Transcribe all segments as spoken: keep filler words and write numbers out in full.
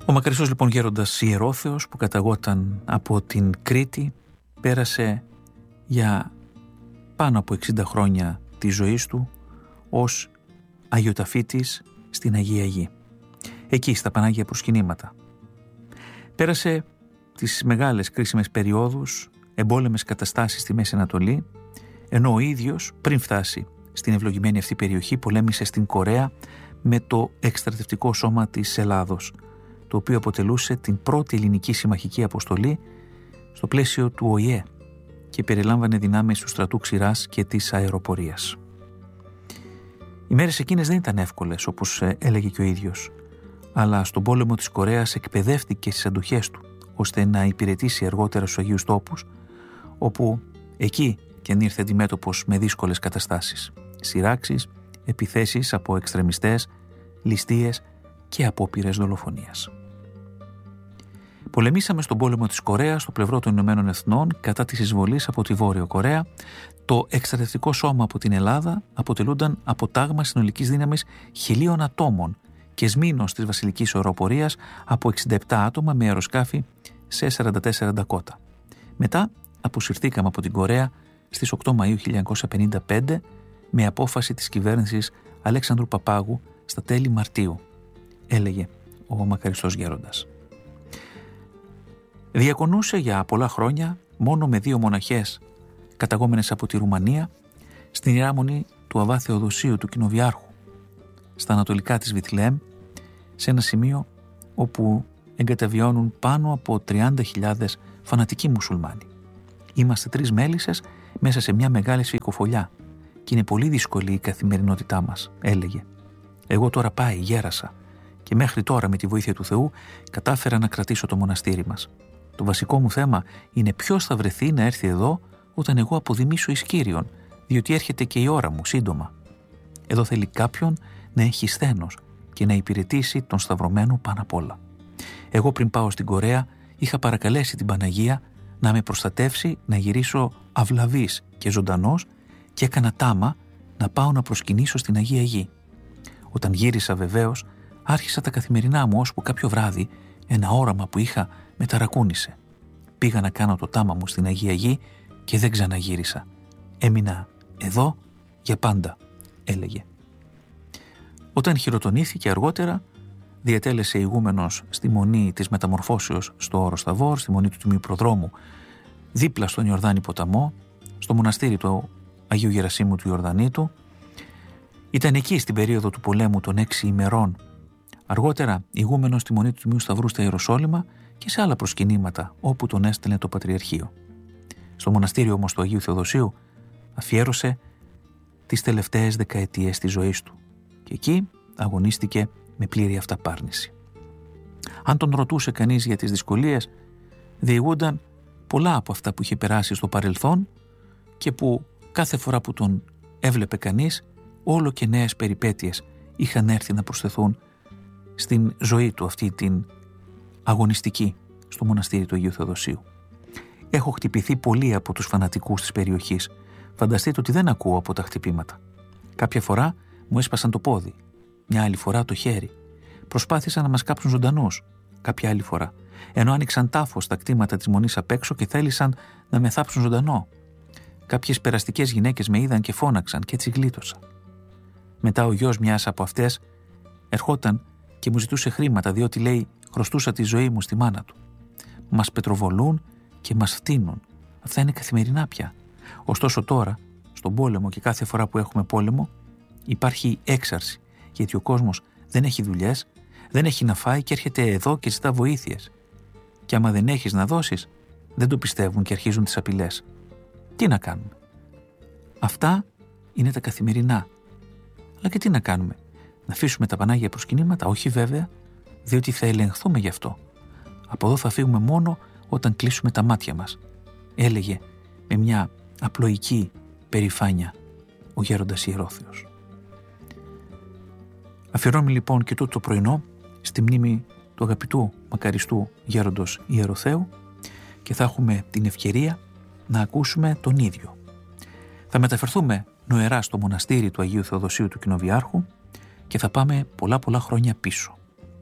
Ο μακαριστός λοιπόν γέροντας Ιερόθεος, που καταγόταν από την Κρήτη, πέρασε για πάνω από εξήντα χρόνια της ζωής του ως αγιοταφήτης στην Αγία Γη, εκεί στα Πανάγια Προσκυνήματα. Πέρασε τις μεγάλες κρίσιμες περιόδους, εμπόλεμες καταστάσεις στη Μέση Ανατολή, ενώ ο ίδιος πριν φτάσει στην ευλογημένη αυτή περιοχή πολέμησε στην Κορέα με το εκστρατευτικό σώμα της Ελλάδος, το οποίο αποτελούσε την πρώτη ελληνική συμμαχική αποστολή στο πλαίσιο του Ο Η Ε και περιλάμβανε δυνάμεις του στρατού ξηράς και της αεροπορίας. Οι μέρες εκείνες δεν ήταν εύκολες, όπως έλεγε και ο ίδιος, αλλά στον πόλεμο της Κορέας εκπαιδεύτηκε στις αντοχές του, ώστε να υπηρετήσει αργότερα στους Αγίους Τόπους, όπου εκεί και αν ήρθε αντιμέτωπος με δύσκολες καταστάσεις, σειράξεις, επιθέσεις από εξτρεμιστές, ληστείες και απόπειρες δολοφονίας. Πολεμήσαμε στον πόλεμο της Κορέας στο πλευρό των Ηνωμένων Εθνών κατά της εισβολής από τη Βόρειο Κορέα. Το εκστρατευτικό σώμα από την Ελλάδα αποτελούνταν από τάγμα συνολικής δύναμης χιλίων ατόμων και σμήνος της βασιλικής αεροπορίας από εξήντα επτά άτομα με αεροσκάφη σε σαράντα τέσσερα Ντακότα. Μετά αποσυρθήκαμε από την Κορέα στις οκτώ Μαΐου χίλια εννιακόσια πενήντα πέντε με απόφαση της κυβέρνησης Αλέξανδρου Παπάγου στα τέλη Μαρτίου, έλεγε ο μακαριστός γέροντας. Διακονούσε για πολλά χρόνια μόνο με δύο μοναχές καταγόμενες από τη Ρουμανία στην ιεράμονη του Αββά Θεοδοσίου του Κοινοβιάρχου στα ανατολικά της Βιθλεέμ, σε ένα σημείο όπου εγκαταβιώνουν πάνω από τριάντα χιλιάδες φανατικοί μουσουλμάνοι. Είμαστε τρεις μέλισσες μέσα σε μια μεγάλη σφυκοφολιά και είναι πολύ δύσκολη η καθημερινότητά μας, έλεγε. Εγώ τώρα πάει, γέρασα και μέχρι τώρα με τη βοήθεια του Θεού κατάφερα να κρατήσω το μοναστήρι μας. Το βασικό μου θέμα είναι ποιος θα βρεθεί να έρθει εδώ όταν εγώ αποδημήσω εις Κύριον, διότι έρχεται και η ώρα μου σύντομα. Εδώ θέλει κάποιον να έχει σθένος και να υπηρετήσει τον σταυρωμένο πάνω απ' όλα. Εγώ πριν πάω στην Κορέα είχα παρακαλέσει την Παναγία να με προστατεύσει να γυρίσω αυλαβής και ζωντανός και έκανα τάμα να πάω να προσκυνήσω στην Αγία Γη. Όταν γύρισα βεβαίως άρχισα τα καθημερινά μου, ώσπου κάποιο βράδυ ένα όραμα που είχα με ταρακούνησε. Πήγα να κάνω το τάμα μου στην Αγία Γη και δεν ξαναγύρισα. Έμεινα εδώ για πάντα, έλεγε. Όταν χειροτονήθηκε αργότερα, διετέλεσε ηγούμενος στη Μονή της Μεταμορφώσεως στο Όρος Θαβόρ, στη Μονή του Τιμίου Προδρόμου, δίπλα στον Ιορδάνη ποταμό, στο μοναστήρι του Αγίου Γερασίμου του Ιορδανήτου. Ήταν εκεί στην περίοδο του πολέμου των έξι ημερών. Αργότερα ηγούμενος στη Μονή του Τιμίου Σταυρού στα Ιεροσόλυμα και σε άλλα προσκυνήματα όπου τον έστελνε το Πατριαρχείο. Στο μοναστήριο όμως του Αγίου Θεοδοσίου αφιέρωσε τις τελευταίες δεκαετίες της ζωής του και εκεί αγωνίστηκε με πλήρη αυταπάρνηση. Αν τον ρωτούσε κανείς για τις δυσκολίες, διηγούνταν πολλά από αυτά που είχε περάσει στο παρελθόν και που κάθε φορά που τον έβλεπε κανείς, όλο και νέες περιπέτειες είχαν έρθει να προσθεθούν στην ζωή του αυτή την αγωνιστική στο μοναστήρι του Αγίου Θεοδοσίου. Έχω χτυπηθεί πολύ από τους φανατικούς της περιοχής. Φανταστείτε ότι δεν ακούω από τα χτυπήματα. Κάποια φορά μου έσπασαν το πόδι, μια άλλη φορά το χέρι. Προσπάθησαν να μας κάψουν ζωντανούς, κάποια άλλη φορά. Ενώ άνοιξαν τάφο στα κτήματα της Μονής απ' έξω και θέλησαν να με θάψουν ζωντανό. Κάποιες περαστικές γυναίκες με είδαν και φώναξαν και έτσι γλίτωσα. Μετά ο γιος μιας από αυτές ερχόταν και μου ζητούσε χρήματα, διότι λέει χρωστούσα τη ζωή μου στη μάνα του. Μας πετροβολούν και μας φτύνουν. Αυτά είναι καθημερινά πια. Ωστόσο τώρα, στον πόλεμο και κάθε φορά που έχουμε πόλεμο, υπάρχει έξαρση, γιατί ο κόσμος δεν έχει δουλειές, δεν έχει να φάει και έρχεται εδώ και ζητά βοήθειες. Και άμα δεν έχεις να δώσεις, δεν το πιστεύουν και αρχίζουν τις απειλές. Τι να κάνουμε? Αυτά είναι τα καθημερινά. Αλλά και τι να κάνουμε? Να αφήσουμε τα Πανάγια προσκυνήματα? Όχι βέβαια, διότι θα ελεγχθούμε γι' αυτό. Από εδώ θα φύγουμε μόνο όταν κλείσουμε τα μάτια μας, έλεγε με μια απλοϊκή περηφάνεια ο γέροντας Ιερόθεος. Αφιερώνουμε λοιπόν και τούτο το πρωινό στη μνήμη του αγαπητού μακαριστού γέροντος Ιεροθέου και θα έχουμε την ευκαιρία να ακούσουμε τον ίδιο. Θα μεταφερθούμε νοερά στο μοναστήρι του Αγίου Θεοδοσίου του Κοινοβιάρχου και θα πάμε πολλά πολλά χρόνια πίσω.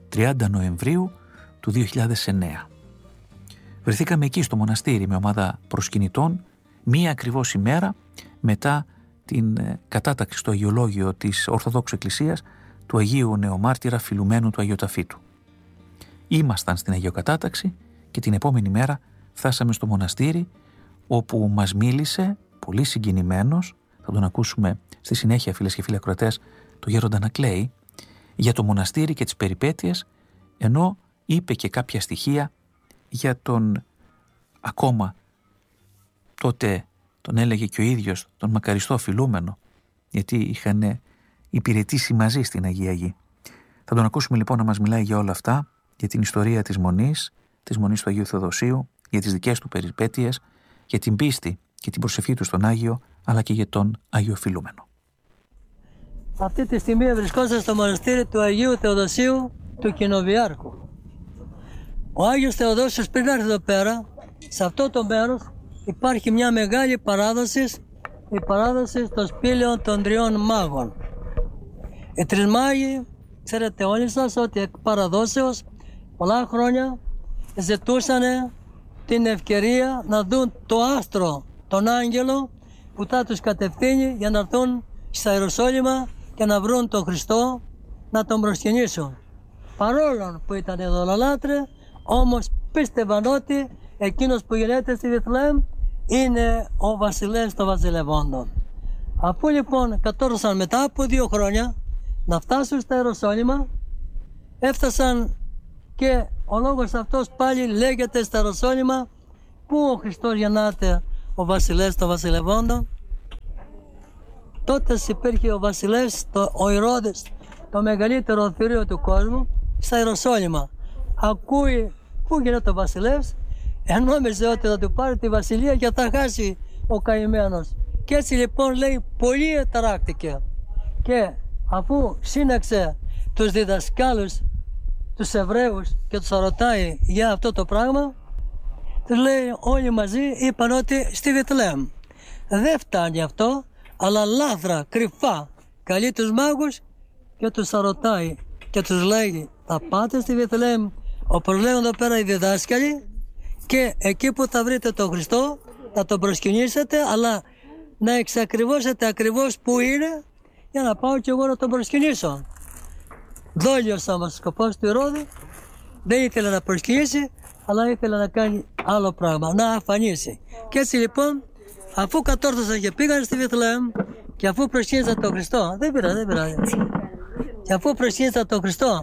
τριάντα Νοεμβρίου του δύο χιλιάδες εννέα. Βρεθήκαμε εκεί στο μοναστήρι με ομάδα προσκυνητών μία ακριβώς ημέρα μετά την κατάταξη στο Αγιολόγιο της Ορθοδόξου Εκκλησίας του Αγίου Νεομάρτυρα Φιλουμένου του Αγιοταφήτου. Ήμασταν στην Αγιοκατάταξη και την επόμενη μέρα φτάσαμε στο μοναστήρι, όπου μας μίλησε πολύ συγκινημένος, θα τον ακούσουμε στη συνέχεια φίλες και φίλοι ακροατές, το γέροντα Νακλέη, για το μοναστήρι και τις περιπέτειες, ενώ είπε και κάποια στοιχεία για τον ακόμα τότε τον έλεγε και ο ίδιος τον μακαριστό Φιλούμενο, γιατί είχαν υπηρετήσει μαζί στην Αγία Γη. Θα τον ακούσουμε λοιπόν να μας μιλάει για όλα αυτά, για την ιστορία της Μονής, της Μονής του Αγίου Θεοδοσίου, για τις δικές του περιπέτειες, για την πίστη και την προσευχή του στον Άγιο, αλλά και για τον Άγιο Φιλούμενο. Αυτή τη στιγμή βρισκόμαστε στο μοναστήρι του Αγίου Θεοδοσίου του Κοινοβιάρχου. Ο Άγιος Θεοδόσιος πριν έρθει εδώ πέρα, σε αυτό το μέρος υπάρχει μια μεγάλη παράδοση, η παράδοση των σπήλαιων των τριών μάγων. Οι τρεις μάγοι, ξέρετε όλοι σας ότι εκ παραδόσεως πολλά χρόνια ζητούσαν την ευκαιρία να δουν το άστρο, τον άγγελο που θα τους κατευθύνει για να έρθουν στα Ιεροσόλυμα και να βρουν τον Χριστό, να τον προσκυνήσουν. Παρόλο που ήταν ειδωλολάτρε, όμως πίστευαν ότι εκείνος που γεννιέται στη Βιθλεέμ είναι ο βασιλεύς των βασιλευόντων. Αφού λοιπόν κατόρθωσαν μετά από δύο χρόνια να φτάσουν στα Ιεροσόλυμα, έφτασαν και ο λόγος αυτός πάλι λέγεται στα Ιεροσόλυμα που ο Χριστός γεννάται ο βασιλεύς των βασιλευόντων. Τότε υπήρχε ο βασιλεύς, το, ο Ηρώδης, το μεγαλύτερο θηρίο του κόσμου, στα Ιεροσόλυμα. Ακούει πού γίνεται ο βασιλεύς, ενόμιζε ότι θα του πάρει τη βασιλεία και θα χάσει ο καημένος. Και έτσι λοιπόν λέει πολύ εταράχτηκε. Και αφού σύναξε τους διδασκάλους, τους Εβραίους και τους ρωτάει για αυτό το πράγμα, τους λέει όλοι μαζί, είπαν ότι στη Βιθλεέμ. Δεν φτάνει αυτό, αλλά λάθρα, κρυφά, καλεί τους μάγους και τους ρωτάει και τους λέει θα πάτε στη Βιθλεέμ όπου λέγουν εδώ πέρα οι διδάσκαλοι και εκεί που θα βρείτε τον Χριστό θα τον προσκυνήσετε, αλλά να εξακριβώσετε ακριβώς που είναι για να πάω και εγώ να τον προσκυνήσω. Δόλιος όμως σκοπός του Ηρώδη, δεν ήθελε να προσκυνήσει, αλλά ήθελε να κάνει άλλο πράγμα, να αφανίσει. Και έτσι λοιπόν, αφού κατόρθωσαν και πήγαν στη Βιθλεέμ και αφού προσκύνησαν τον Χριστό, δεν πειράζει, δεν πειράζει. Και αφού προσκύνησαν τον Χριστό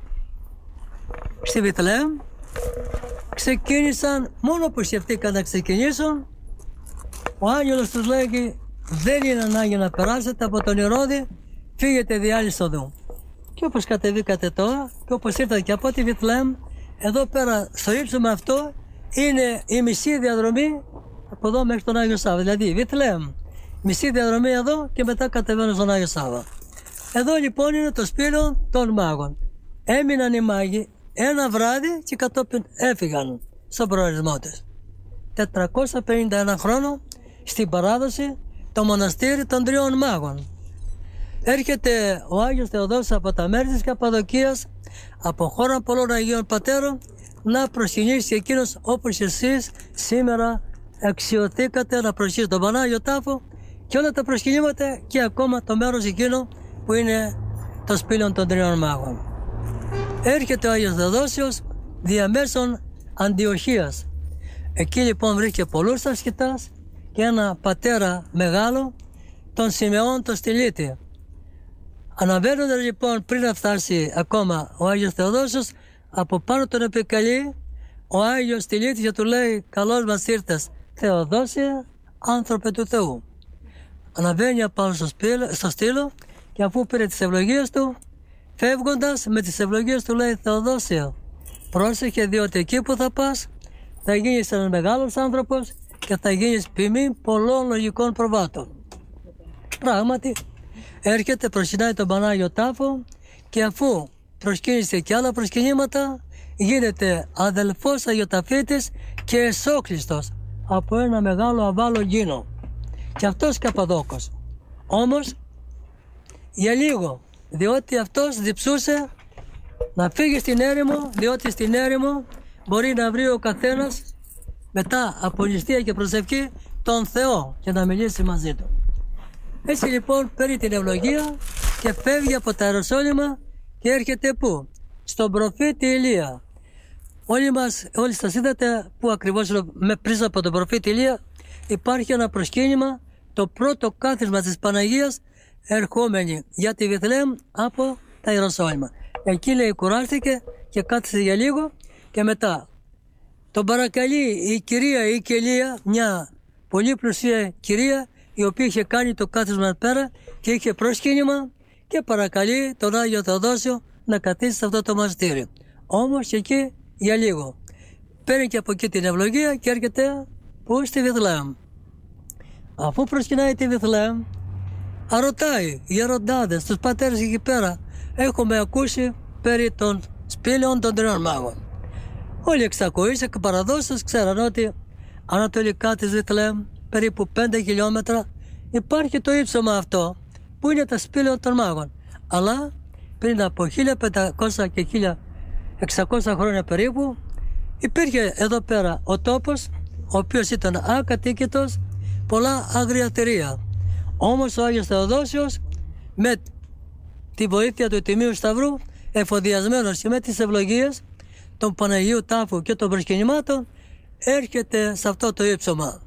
στη Βιθλεέμ, ξεκίνησαν, μόνο που σκεφτήκαν να ξεκινήσουν, ο άγγελος τους λέγει δεν είναι ανάγκη να περάσετε από τον Ηρώδη, φύγετε διάλυση οδού. Και όπως κατεβήκατε τώρα και όπως ήρθατε και από τη Βιθλεέμ, εδώ πέρα στο ύψωμα αυτό είναι η μισή διαδρομή από εδώ μέχρι τον Άγιο Σάββα. Δηλαδή Βιθλεέμ, μισή διαδρομή εδώ και μετά κατεβαίνω στον Άγιο Σάββα. Εδώ λοιπόν είναι το σπήλαιο των μάγων. Έμειναν οι μάγοι ένα βράδυ και κατόπιν έφυγαν στον προορισμό της. τετρακόσια πενήντα ένα χρόνο στην παράδοση το μοναστήρι των τριών μάγων. Έρχεται ο Άγιος Θεοδόσιος από τα μέρη της Καπαδοκίας, από χώρα πολλών Αγίων Πατέρων, να προσκυνήσει εκείνος όπως εσείς σήμερα αξιωθήκατε να προσκυνήσετε τον Πανάγιο Τάφο και όλα τα προσκυνήματα και ακόμα το μέρος εκείνο που είναι το σπήλαιο των τριών μάγων. Έρχεται ο Άγιος Θεοδόσιος διαμέσων Αντιοχίας. Εκεί λοιπόν βρήκε πολλούς ασκητάς και ένα πατέρα μεγάλο, τον Σιμεών τον Στυλίτη. Αναβαίνοντας λοιπόν πριν να φτάσει ακόμα ο Άγιος Θεοδόσιος, από πάνω τον επικαλεί ο Άγιος Στυλίτης και του λέει καλώς μας ήρθες Θεοδόσιε, άνθρωπε του Θεού. Αναβαίνει απάνω στο, σπήλο, στο στήλο και αφού πήρε τις ευλογίες του, φεύγοντας με τις ευλογίες του λέει Θεοδόσια, πρόσεχε διότι εκεί που θα πας θα γίνεις ένας μεγάλος άνθρωπος και θα γίνεις ποιμήν πολλών λογικών προβάτων. Πράγματι, έρχεται, προσκυνάει τον Πανάγιο Τάφο και αφού προσκύνησε και άλλα προσκυνήματα, γίνεται αδελφός Αγιοταφήτης και εσόκλειστος από ένα μεγάλο αβάλο γίνο. Και αυτός Καπαδόκος. Όμως, για λίγο, διότι αυτός διψούσε να φύγει στην έρημο, διότι στην έρημο μπορεί να βρει ο καθένας μετά από νηστεία και προσευχή τον Θεό και να μιλήσει μαζί του. Έτσι λοιπόν παίρνει την ευλογία και φεύγει από τα Ιεροσόλυμα και έρχεται πού? Στον προφήτη Ηλία. Όλοι μας, όλοι σας είδατε που ακριβώς με πριν από τον προφήτη Ηλία υπάρχει ένα προσκύνημα, το πρώτο κάθισμα της Παναγίας ερχόμενη για τη Βιθλεέμ από τα Ιεροσόλυμα. Εκεί λέει κουράστηκε και κάθισε για λίγο και μετά τον παρακαλεί η κυρία η Κελία, μια πολύ πλουσία κυρία η οποία είχε κάνει το κάθισμα πέρα και είχε προσκύνημα και παρακαλεί τον Άγιο Θεοδόσιο να καθίσει σε αυτό το μοναστήρι. Όμως και εκεί για λίγο. Παίρνει και από εκεί την ευλογία και έρχεται που στη Βιθλεέμ. Αφού προσκυνάει τη Βιθλεέμ, ρωτάει οι γεροντάδες, τους πατέρες εκεί πέρα, έχουμε ακούσει περί των σπήλαιων των τριών μάγων. Όλοι εξακοείς και παραδόσεις ξέραν ότι ανατολικά της Βιθλεέμ, περίπου πέντε χιλιόμετρα, υπάρχει το ύψωμα αυτό που είναι τα σπήλαια των μάγων. Αλλά πριν από χίλια πεντακόσια και χίλια εξακόσια χρόνια περίπου υπήρχε εδώ πέρα ο τόπος ο οποίος ήταν ακατοίκητος, πολλά αγριαθυρία. Όμως ο Άγιος Θεοδόσιος με τη βοήθεια του Τιμίου Σταυρού, εφοδιασμένος και με τις ευλογίες των Παναγίου Τάφου και των προσκυνημάτων, έρχεται σε αυτό το ύψωμα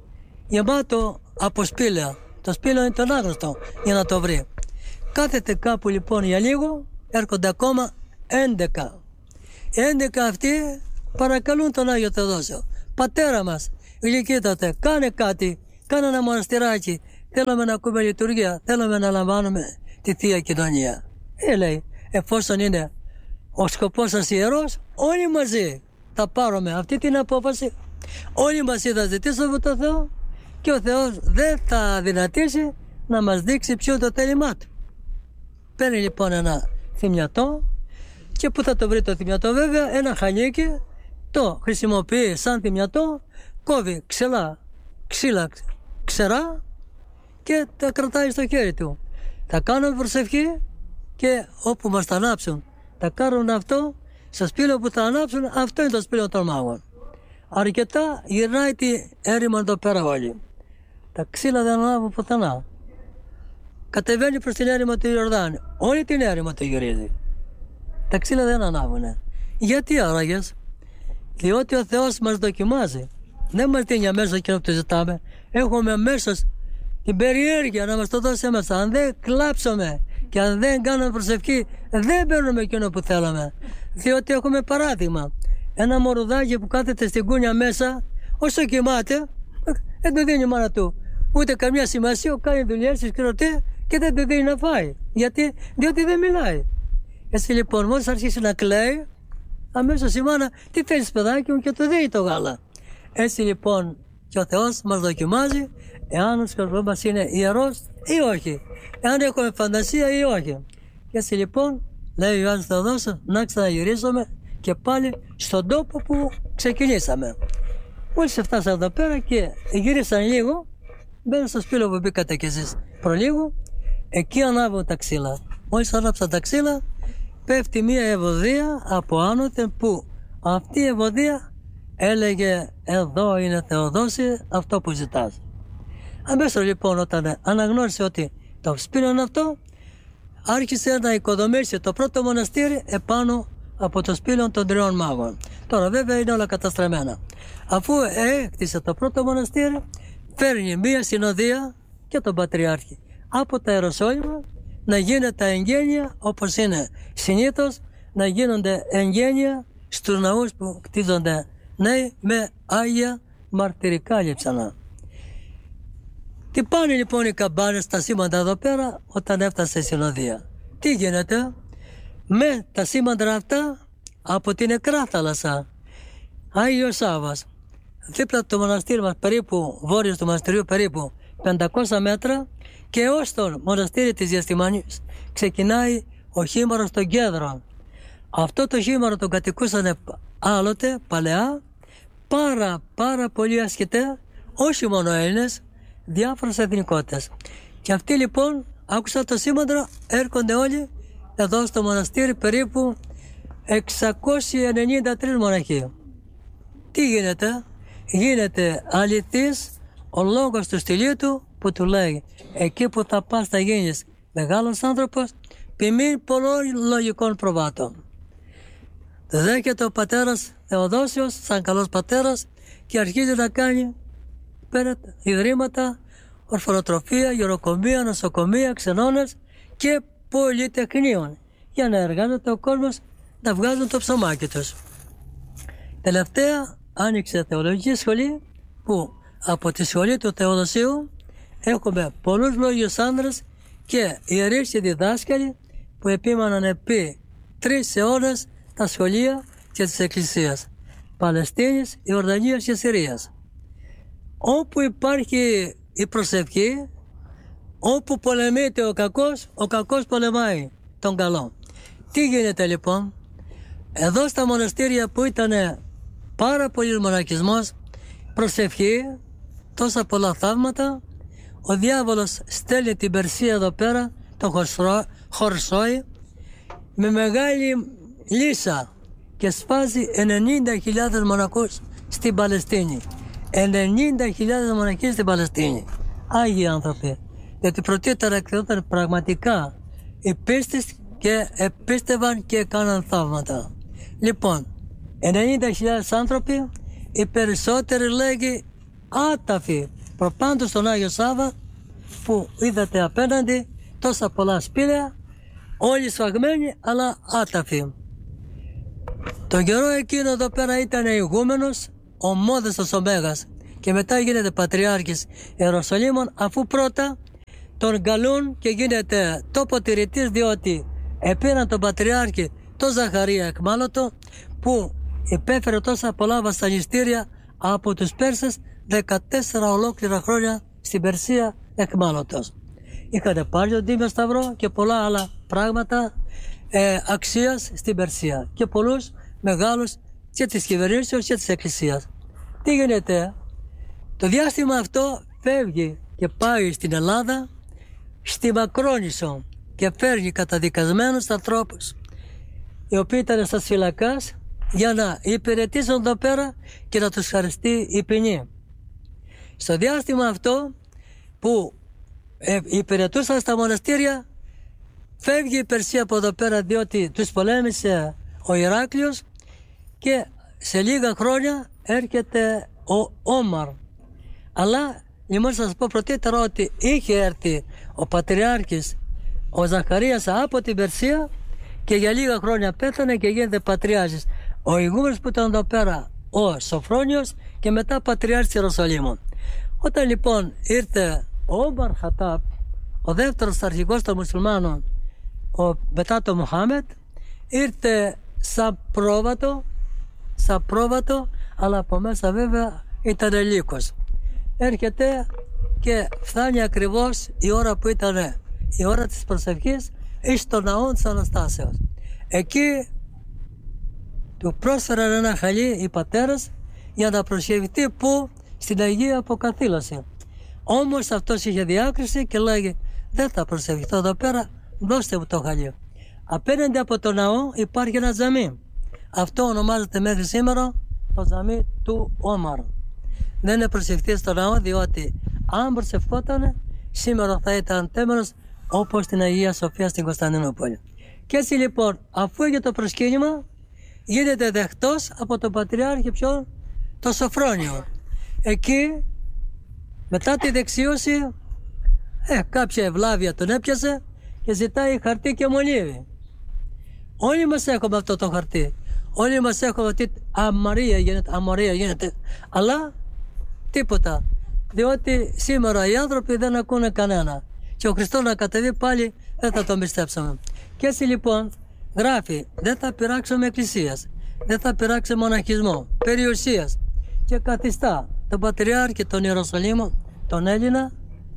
γεμάτο από σπήλαια. Το σπήλαιο είναι τον άγνωστο για να το βρει. Κάθεται κάπου λοιπόν για λίγο, έρχονται ακόμα έντεκα. Οι έντεκα αυτοί παρακαλούν τον Άγιο Θεοδόσιο. Πατέρα μας, γλυκύτατε, κάνε κάτι, κάνε ένα μοναστηράκι. Θέλουμε να ακούμε λειτουργία, θέλουμε να λαμβάνουμε τη Θεία Κοινωνία. Ε, λέει, εφόσον είναι ο σκοπός σας ιερός, όλοι μαζί θα πάρουμε αυτή την απόφαση. Όλοι μαζί θα ζητήσουμε από τον Θεό και ο Θεός δεν θα δυνατήσει να μας δείξει ποιο είναι το θέλημά του. Παίρνει λοιπόν ένα θυμιατό και που θα το βρει το θυμιατό βέβαια, ένα χανίκι, το χρησιμοποιεί σαν θυμιατό, κόβει ξελά, ξύλα ξερά και τα κρατάει στο χέρι του. Θα κάνουν προσευχή και όπου μας τα ανάψουν, θα κάνουν αυτό, στο σπήλαιο που θα ανάψουν, αυτό είναι το σπήλαιο των μάγων. Αρκετά γυρνάει τη έρημο εδώ πέρα όλοι. Τα ξύλα δεν ανάβουν πουθενά. Κατεβαίνει προς την έρημο του Ιορδάνη. Όλη την έρημο του γυρίζει. Τα ξύλα δεν ανάβουνε. Γιατί άραγες? Διότι ο Θεός μας δοκιμάζει. Δεν μας δίνει αμέσως εκείνο που το ζητάμε. Έχουμε αμέσως την περιέργεια να μας το δώσει μέσα. Αν δεν κλάψουμε και αν δεν κάνουμε προσευχή, δεν παίρνουμε εκείνο που θέλαμε. Διότι έχουμε παράδειγμα. Ένα μωρουδάκι που κάθεται στην κούνια μέσα, όσο κοιμάται, δεν του δίνει η μάνα του ούτε καμιά σημασία, κάνει δουλειές, συσκροτεί και δεν του δίνει να φάει. Γιατί? Διότι δεν μιλάει. Έτσι λοιπόν, μόλις αρχίσει να κλαίει, αμέσως η μάνα, τι θέλεις παιδάκι μου, και του δίνει το γάλα. Έτσι λοιπόν και ο Θεός μας δοκιμάζει εάν ο σκοπός μας είναι ιερός ή όχι, εάν έχουμε φαντασία ή όχι. Και έτσι λοιπόν λέει ο Ιωάννης Θεοδόσιος να ξαναγυρίσουμε και πάλι στον τόπο που ξεκινήσαμε. Μόλις φτάσαμε εδώ πέρα και γύρισαν λίγο, μπαίνουν στο σπήλαιο που μπήκατε κι εσείς προλίγο, εκεί ανάβουν τα ξύλα. Μόλις ανάψαν τα ξύλα, πέφτει μία ευωδία από άνωθεν που αυτή η ευωδία έλεγε εδώ είναι Θεοδόση αυτό που ζητάς. Αμέσως λοιπόν όταν αναγνώρισε ότι το σπήλαιο είναι αυτό, άρχισε να οικοδομήσει το πρώτο μοναστήρι επάνω από το σπήλαιο των τριών μάγων. Τώρα βέβαια είναι όλα καταστραμμένα. Αφού έκτισε το πρώτο μοναστήρι, φέρνει μία συνοδεία και τον Πατριάρχη από τα Ιεροσόλυμα να γίνεται τα εγγένεια όπως είναι συνήθως να γίνονται εγγένεια στους ναούς που κτίζονται νέοι με άγια μαρτυρικά λείψανα. Τι πάνε λοιπόν οι καμπάνες στα σήματα εδώ πέρα όταν έφτασε η συνοδεία? Τι γίνεται? Με τα σήματα αυτά από την νεκρά θάλασσα, Άγιος Σάββας, δίπλα από το μοναστήρι μας, περίπου βόρειος του μοναστηριού, περίπου πεντακόσια μέτρα, και έως το μοναστήρι της Γεστημανής ξεκινάει ο χήμαρος των Κέδρων. Αυτό το χήμαρο τον κατοικούσαν άλλοτε, παλαιά, πάρα πάρα πολύ ασκητέ, όχι μόνο Έλληνες, διάφορες εθνικότητες. Και αυτοί λοιπόν άκουσαν το σήμαντρο, έρχονται όλοι εδώ στο μοναστήρι περίπου εξακόσιοι ενενήντα τρεις μοναχοί. Τι γίνεται? Γίνεται αληθής ο λόγος του στυλίου του που του λέει εκεί που θα πας θα γίνεις μεγάλος άνθρωπος ποιμήν πολλών λογικών προβάτων. Το δέχεται ο πατέρας Θεοδόσιος σαν καλός πατέρας και αρχίζει να κάνει πέρα ιδρύματα, ορφανοτροφία, γεροκομεία, νοσοκομεία, ξενώνες και πολυτεχνείων για να εργάζεται ο κόσμος να βγάζουν το ψωμάκι τους. Τελευταία άνοιξε θεολογική σχολή που από τη σχολή του Θεοδοσίου έχουμε πολλούς λόγιους άνδρες και ιερείς και διδάσκαλοι που επίμαναν επί τρεις αιώνες τα σχολεία και της Εκκλησίας Παλαιστίνης, Ιορδανίας και Συρίας. Όπου υπάρχει η προσευχή, όπου πολεμείται ο κακός, ο κακός πολεμάει τον καλό. Τι γίνεται λοιπόν? Εδώ στα μοναστήρια που ήταν πάρα πολύ μοναχισμός, προσευχή, τόσα πολλά θαύματα, ο διάβολος στέλνει την Περσία εδώ πέρα, τον Χορσόη, με μεγάλη λύσα και σφάζει ενενήντα χιλιάδες μοναχούς στην Παλαιστίνη. ενενήντα χιλιάδες μοναχοί στην Παλαιστίνη. Άγιοι άνθρωποι. Γιατί πρωτήτερα εκδόταν πραγματικά οι πίστες και επίστευαν και έκαναν θαύματα. Λοιπόν, ενενήντα χιλιάδες άνθρωποι, οι περισσότεροι λέγει άταφοι. Προπάντως στον Άγιο Σάββα που είδατε απέναντι τόσα πολλά σπήλαια, όλοι σφαγμένοι αλλά άταφοι. Τον καιρό εκείνο εδώ πέρα ήταν ηγούμενος ο Μόδεστος ο Μέγας και μετά γίνεται πατριάρχης Ιεροσολύμων, αφού πρώτα τον καλούν και γίνεται τόπο τηρητής, διότι επήραν τον πατριάρχη τον Ζαχαρία Εκμάλωτο που υπέφερε τόσα πολλά βασανιστήρια από τους Πέρσες, δεκατέσσερα ολόκληρα χρόνια στην Περσία Εκμάλωτος. Είχατε πάρει τον Τίμιο Σταυρό και πολλά άλλα πράγματα ε, αξίας στην Περσία και πολλούς μεγάλους και της κυβερνήσεως και της Εκκλησίας. Τι γίνεται? Το διάστημα αυτό φεύγει και πάει στην Ελλάδα, στη Μακρόνισσο, και φέρνει καταδικασμένους ανθρώπους οι οποίοι ήταν στα φυλακάς για να υπηρετήσουν εδώ πέρα και να τους χαριστεί η ποινή. Στο διάστημα αυτό που ε, υπηρετούσαν στα μοναστήρια, φεύγει η Περσία από εδώ πέρα, διότι τους πολέμησε ο Ηράκλειος, και σε λίγα χρόνια έρχεται ο Όμαρ. Αλλά λοιπόν σας πω πρωτήτερα ότι είχε έρθει ο Πατριάρχης ο Ζαχαρίας από την Περσία και για λίγα χρόνια πέθανε και γίνεται πατριάρχης ο ηγούμενος που ήταν εδώ πέρα, ο Σοφρόνιος, και μετά πατριάρχης Ιεροσολύμων. Όταν λοιπόν ήρθε ο Όμαρ Χατάπ, ο δεύτερος αρχηγός των μουσουλμάνων, ο, μετά τον Μοχάμετ, ήρθε σαν πρόβατο, σαν πρόβατο, αλλά από μέσα βέβαια ήταν λύκος. Έρχεται και φτάνει ακριβώς η ώρα που ήταν η ώρα της προσευχής εις το ναό της Αναστάσεως. Εκεί του πρόσφεραν ένα χαλί οι πατέρες για να προσευχηθεί που στην Αγία Αποκαθήλωση. Όμως αυτός είχε διάκριση και λέγει δεν θα προσευχηθώ εδώ πέρα, δώστε μου το χαλί. Απέναντι από το ναό υπάρχει ένα τζαμί. Αυτό ονομάζεται μέχρι σήμερα το τζαμί του Όμαρ. Δεν είναι προσευχή στο ναό, διότι αν προσευχόταν σήμερα θα ήταν τέμενος όπως στην Αγία Σοφία στην Κωνσταντινούπολη. Και έτσι λοιπόν, αφού έγινε το προσκύνημα, γίνεται δεχτός από τον Πατριάρχη ποιον? Το Σοφρόνιο. Εκεί μετά τη δεξίωση ε, κάποια ευλάβεια τον έπιασε και ζητάει χαρτί και μολύβι. Όλοι μας έχουμε αυτό το χαρτί. Όλοι μας έχουμε αυτή αμαρία γίνεται, αμορία γίνεται. Αλλά τίποτα. Διότι σήμερα οι άνθρωποι δεν ακούνε κανένα. Και ο Χριστός να κατεβεί πάλι δεν θα τον πιστέψουμε. Και έτσι λοιπόν γράφει δεν θα πειράξουμε εκκλησίας, δεν θα πειράξουμε μοναχισμό, περιουσίας, και καθιστά τον Πατριάρχη των Ιεροσολύμων, τον Έλληνα,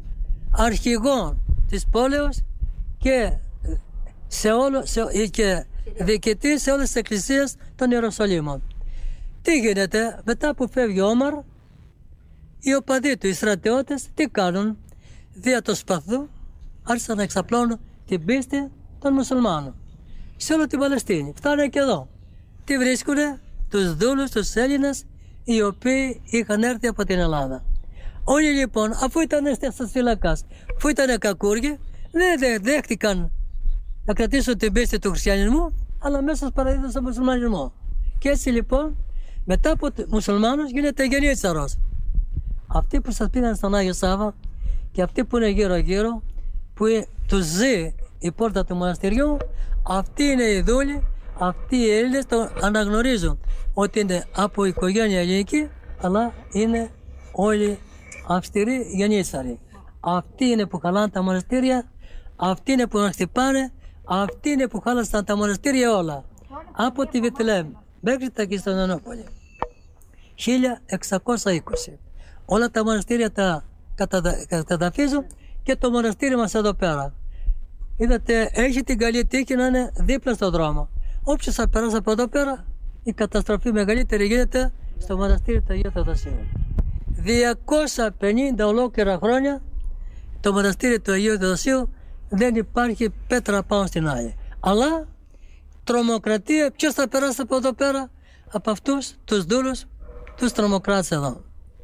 αρχηγό της πόλεως και, σε όλο, σε, και διοικητή σε όλες τις εκκλησίες των Ιεροσολύμων. Τι γίνεται? Μετά που φεύγει ο Όμαρ, οι οπαδοί του, οι στρατιώτες, τι κάνουν? Δια το σπαθού άρχισαν να εξαπλώνουν την πίστη των μουσουλμάνων σε όλη την Παλαιστίνη. Φτάνε και εδώ. αυτοί βρίσκουν τους δούλους, τους Έλληνες, οι οποίοι είχαν έρθει από την Ελλάδα. Όλοι λοιπόν, αφού ήταν στις φυλακάς, αφού ήταν κακούργοι, δεν δέχτηκαν να κρατήσουν την πίστη του χριστιανισμού, αλλά μέσα στους παραδείγματος στον μουσουλμανισμό. Και έτσι λοιπόν, μετά από τους μουσουλμάνους γίνεται γενίτσαρος. Αυτοί που σας πήγαν στον Άγιο Σάββα και αυτοί που είναι γύρω-γύρω, που τους ζει η πόρτα του μοναστηριού, αυτοί είναι οι δούλοι, αυτοί οι Έλληνες το αναγνωρίζουν ότι είναι από οικογένεια ελληνική, αλλά είναι όλοι αυστηροί γεννήσαροι. Αυτοί είναι που χαλάνε τα μοναστήρια, αυτοί είναι που μας χτυπάνε, αυτοί είναι που χάλασαν τα μοναστήρια όλα. Από τη Βηθλεέμ μέχρι τα Κωνσταντινούπολη. χίλια εξακόσια είκοσι. Όλα τα μοναστήρια τα καταδαφίζουν και το μοναστήρι μας εδώ πέρα. Είδατε, έχει την καλή τύχη να είναι δίπλα στον δρόμο. Όποιος θα περάσει από εδώ πέρα, η καταστροφή μεγαλύτερη γίνεται στο μοναστήρι του Αγίου Θεοδοσίου. διακόσια πενήντα ολόκληρα χρόνια το μοναστήρι του Αγίου Θεοδοσίου δεν υπάρχει πέτρα πάνω στην άλλη. Αλλά τρομοκρατία, ποιος θα περάσει από εδώ πέρα? Από αυτούς τους δούλους, τους τρομοκράτες εδώ.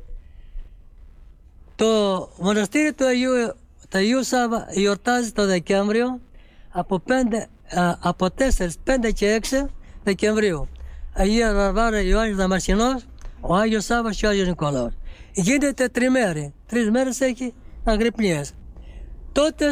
Το μοναστήρι του Αγίου, του Αγίου Σάββα γιορτάζει το Δεκέμβριο από, από τέσσερα, πέντε και έξι Δεκεμβρίου. Αγία Βαρβάρα Ιωάννης Δαμασκηνός, ο Άγιος Σάββας και ο Άγιος Νικόλαος. Γίνεται τριμέρι, τρεις μέρες έχει αγρυπνίες. Τότε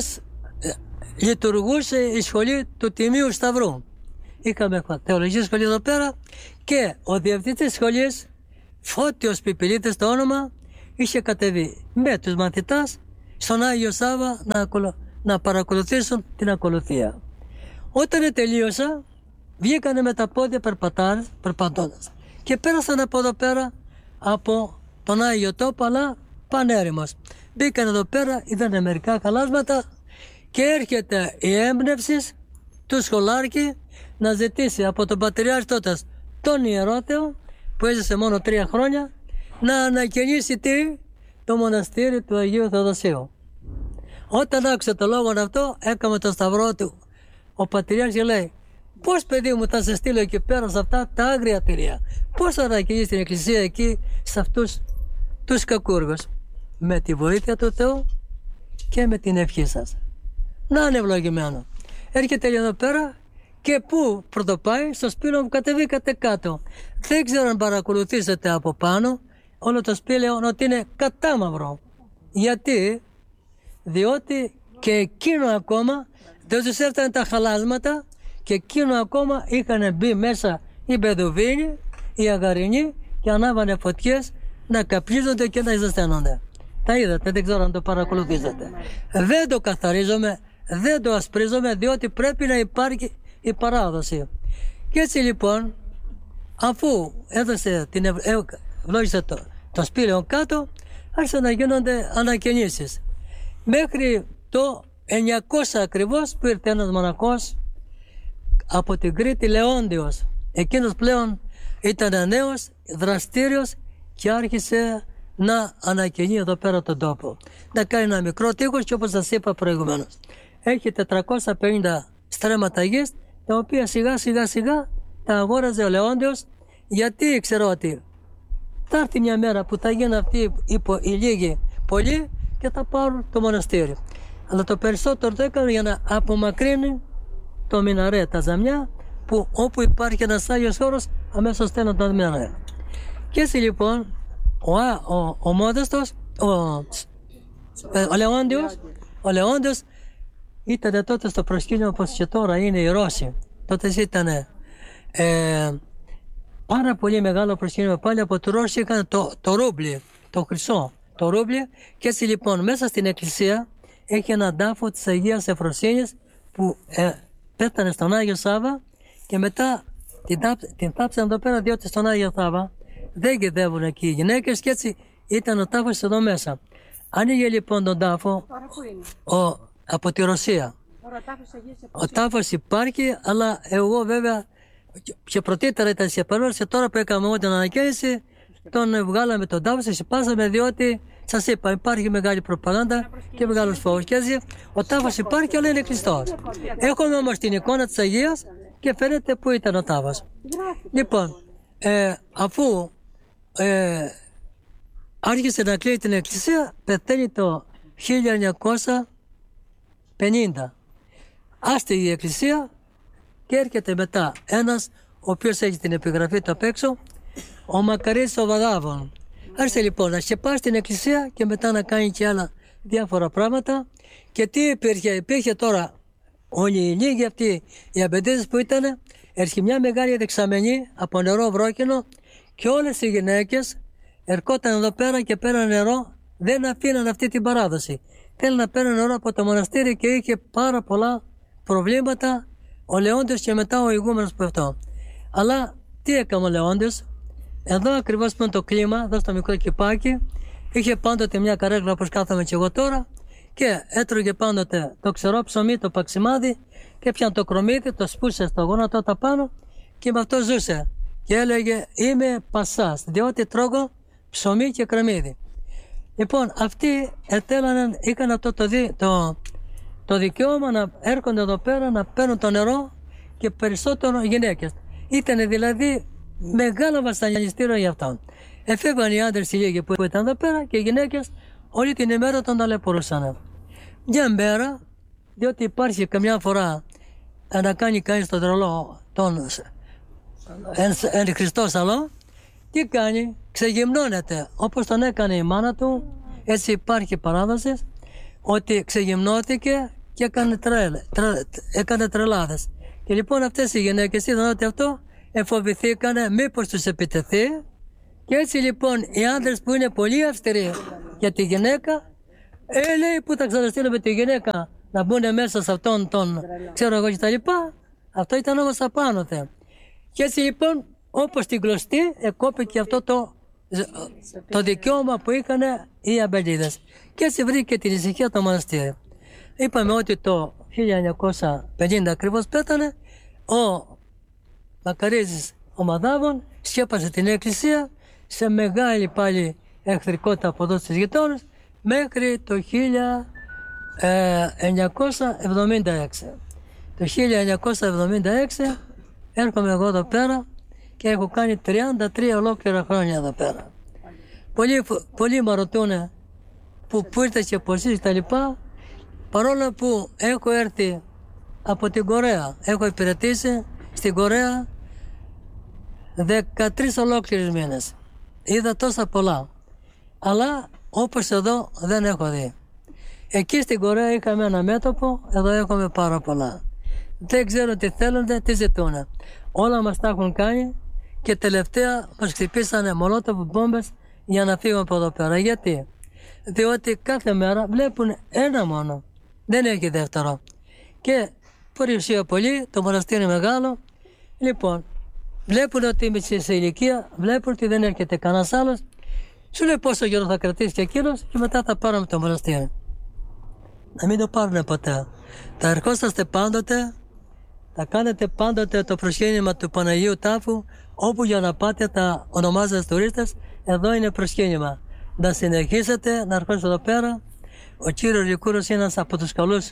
λειτουργούσε η σχολή του Τιμίου Σταυρού. Είχαμε θεολογική σχολή εδώ πέρα και ο διευθυντής σχολής, Φώτιος Πιπιλίτης το όνομα, είχε κατεβεί με τους μαθητάς στον Άγιο Σάββα να, να παρακολουθήσουν την ακολουθία. Όταν τελείωσα, βγήκανε με τα πόδια περπατώντας και πέρασαν από εδώ πέρα από τον Άγιο Τόπο, αλλά πανέρημος. Μπήκαν εδώ πέρα, είδανε μερικά χαλάσματα και έρχεται η έμπνευση του σχολάρκη να ζητήσει από τον Πατριάρχη τότε τον Ιερόθεο, που έζησε μόνο τρία χρόνια, να ανακαινήσει τι? Το μοναστήρι του Αγίου Θεοδοσίου. Όταν άκουσε το λόγο αυτό, έκαμε το σταυρό του. Ο Πατριάρχης λέει: πώς, παιδί μου, θα σε στείλω εκεί πέρα σε αυτά τα άγρια τυρία? Πώς θα ανακαινήσει την εκκλησία εκεί σε αυτούς τους κακούργους? Με τη βοήθεια του Θεού και με την ευχή σας. Να είναι ευλογημένο. Έρχεται εδώ πέρα και πού πρωτοπάει? Στο σπήλαιο που κατεβήκατε κάτω. Δεν ξέρω αν παρακολουθήσετε από πάνω όλο το σπήλαιο ότι είναι κατάμαυρο. Γιατί? Διότι και εκείνο ακόμα δεν τους έφτανε τα χαλάσματα και εκείνο ακόμα είχαν μπει μέσα οι Μπεδουβίνοι, οι Αγαρινοί και ανάβανε φωτιές να καπνίζονται και να ζεσταίνονται. Τα είδατε, δεν ξέρω αν το παρακολουθήσατε. Δεν το καθαρίζομαι, δεν το ασπρίζομαι, διότι πρέπει να υπάρχει η παράδοση. Και έτσι λοιπόν, αφού έδωσε την ευ... ευλόγησε το, το σπήλαιο κάτω, άρχισαν να γίνονται ανακαινήσεις. Μέχρι το εννιακόσια ακριβώς που ήρθε ένας μοναχός από την Κρήτη, Λεόντιος. Εκείνος πλέον ήταν νέος, δραστήριος και άρχισε να ανακαινεί εδώ πέρα τον τόπο. Να κάνει ένα μικρό τείχος και όπως σας είπα προηγουμένως, έχει τετρακόσια πενήντα στρέμματα γης, τα οποία σιγά σιγά σιγά τα αγόραζε ο Λεόντιος, γιατί ήξερε ότι θα έρθει μια μέρα που θα γίνουν αυτοί οι λίγοι πολλοί και θα πάρουν το μοναστήρι. Αλλά το περισσότερο το έκανε για να απομακρύνει το μιναρέ, τα ζαμιά, που όπου υπάρχει ένας Άγιος Όρος αμέσως στέλνουν το μιναρέ. Και έτσι λοιπόν ο, ο, ο Μόδεστος, ο, ο Λεόντιος, ο Λεόντιος ήταν τότε στο προσκήνιο όπως και τώρα είναι οι Ρώσοι. Τότε ήταν ε, πάρα πολύ μεγάλο προσκήνιο, πάλι από τους Ρώσοι είχαν το, το ρούμπλι, το χρυσό, το ρούμπλι. Και έτσι λοιπόν μέσα στην εκκλησία έχει έναν τάφο της Αγίας Εφροσύνης που ε, πέθανε στον Άγιο Σάββα και μετά την, την θάψαν εδώ πέρα, διότι στον Άγιο Σάββα δεν γεδεύουν εκεί οι γυναίκες και έτσι ήταν ο τάφος εδώ μέσα. Άνοιγε λοιπόν τον τάφο ο, από τη Ρωσία. Ο τάφος υπάρχει, αλλά εγώ βέβαια και πρωτήτερα ήταν σε παρόρση, τώρα που έκαμε εγώ την ανακαίνιση, τον βγάλαμε τον τάφο, σε σπάσαμε, διότι σας είπα υπάρχει μεγάλη προπαγάνδα και μεγάλος φόβος. Και έτσι ο τάφος υπάρχει, αλλά είναι κλειστός. Έχουμε όμως την εικόνα της Αγίας και φαίνεται που ήταν ο τάφος. Λοιπόν, ε, αφού ε, άρχισε να κλαίει την εκκλησία, πεθαίνει το χίλια εννιακόσια πενήντα. Άστιγη η εκκλησία και έρχεται μετά ένας ο οποίος έχει την επιγραφή του απ' έξω, ο Μακαρίτης ο Βαδάβων. Άρχισε λοιπόν να σκεπάσει την εκκλησία και μετά να κάνει και άλλα διάφορα πράγματα. Και τι υπήρχε, υπήρχε τώρα όλοι οι λίγοι αυτοί οι αμπεντίδες που ήταν, έρχε μια μεγάλη δεξαμενή από νερό βρόκινο και όλες οι γυναίκες ερχόταν εδώ πέρα και πέραν νερό, δεν αφήναν αυτή την παράδοση. Θέλουν να παίρνουν νερό από το μοναστήρι και είχε πάρα πολλά προβλήματα ο Λεόντιος και μετά ο ηγούμενος που αυτό. Αλλά τι έκανε ο Λεόντιος, εδώ ακριβώς που είναι το κλίμα, εδώ στο μικρό κυπάκι, είχε πάντοτε μια καρέκλα όπως κάθομαι και εγώ τώρα και έτρωγε πάντοτε το ξερό ψωμί, το παξιμάδι και πιαν το κρομίδι, το σπούσε στο γόνατο τα πάνω και με αυτό ζούσε. Και έλεγε είμαι πασάς, διότι τρώγω ψωμί και κρεμμύδι. Λοιπόν, αυτοί ετέλαναν, είχαν αυτό το, δι, το, το δικαίωμα να έρχονται εδώ πέρα να παίρνουν το νερό και περισσότερο γυναίκες. Ήταν δηλαδή μεγάλο βασανιστήριο για αυτόν. Εφεύγαν οι άντρες οι λίγοι που ήταν εδώ πέρα και οι γυναίκες όλη την ημέρα τον ταλαιπωρούσαν. Μια μέρα, διότι υπάρχει καμιά φορά να κάνει κανείς τον τρελό, τον εν Χριστώ σαλό, τι κάνει, ξεγυμνώνεται όπως τον έκανε η μάνα του, έτσι υπάρχει παράδοση, ότι ξεγυμνώθηκε και έκανε, τρέλ, τρε, έκανε τρελάδες. Και λοιπόν αυτές οι γυναίκες είδαν ότι αυτό εφοβηθήκανε μήπως τους επιτεθεί και έτσι λοιπόν οι άντρες που είναι πολύ αυστηροί για τη γυναίκα, ε, λέει που θα ξαναστείλουμε τη γυναίκα να μπουν μέσα σε αυτόν τον ξέρω εγώ και τα λοιπά, αυτό ήταν όμως απάνωθε. Και έτσι λοιπόν όπως την κλωστή εκόπηκε αυτό το, το δικαίωμα που είχαν οι αμπελίδες. Και έτσι βρήκε την ησυχία το μοναστήρι. Είπαμε ότι το χίλια εννιακόσια πενήντα ακριβώς πέθανε, ο Μακαρίτης ο Μαδάβων σκέπασε την εκκλησία σε μεγάλη πάλι εχθρικότητα από εδώ στις γειτόνες μέχρι το χίλια εννιακόσια εβδομήντα έξι. Το χίλια εννιακόσια εβδομήντα έξι έρχομαι εγώ εδώ πέρα και έχω κάνει τριάντα τρία ολόκληρα χρόνια εδώ πέρα. Πολλοί, πολλοί με ρωτούν που, που ήρθε και πως είσαι τα λοιπά, παρόλο που έχω έρθει από την Κορέα, έχω υπηρετήσει στην Κορέα δεκατρείς ολόκληρες μήνες. Είδα τόσα πολλά, αλλά όπως εδώ δεν έχω δει. Εκεί στην Κορέα είχαμε ένα μέτωπο, εδώ έχουμε πάρα πολλά. Δεν ξέρω τι θέλουν, τι ζητούν. Όλα μας τα έχουν κάνει και τελευταία μας χτυπήσανε μολότοφ μπόμπες για να φύγουμε από εδώ πέρα. Γιατί? Διότι κάθε μέρα βλέπουν ένα μόνο, δεν έχει δεύτερο. Και περιουσία πολύ, το μοναστήρι μεγάλο. Λοιπόν, βλέπουν ότι είμαι σε ηλικία, βλέπουν ότι δεν έρχεται κανένας άλλος. Σου λέει πόσο καιρό θα κρατήσει και εκείνος και μετά θα πάρουμε το μοναστήρι. Να μην το πάρουν ποτέ. Θα ερχόσαστε πάντοτε, θα κάνετε πάντοτε το προσκύνημα του Παναγίου Τάφου, όπου για να πάτε θα ονομάζετε τουρίστες, εδώ είναι προσκύνημα. Να συνεχίσετε να έρχεστε εδώ πέρα. Ο κύριος Λικούρος είναι ένας από τους καλούς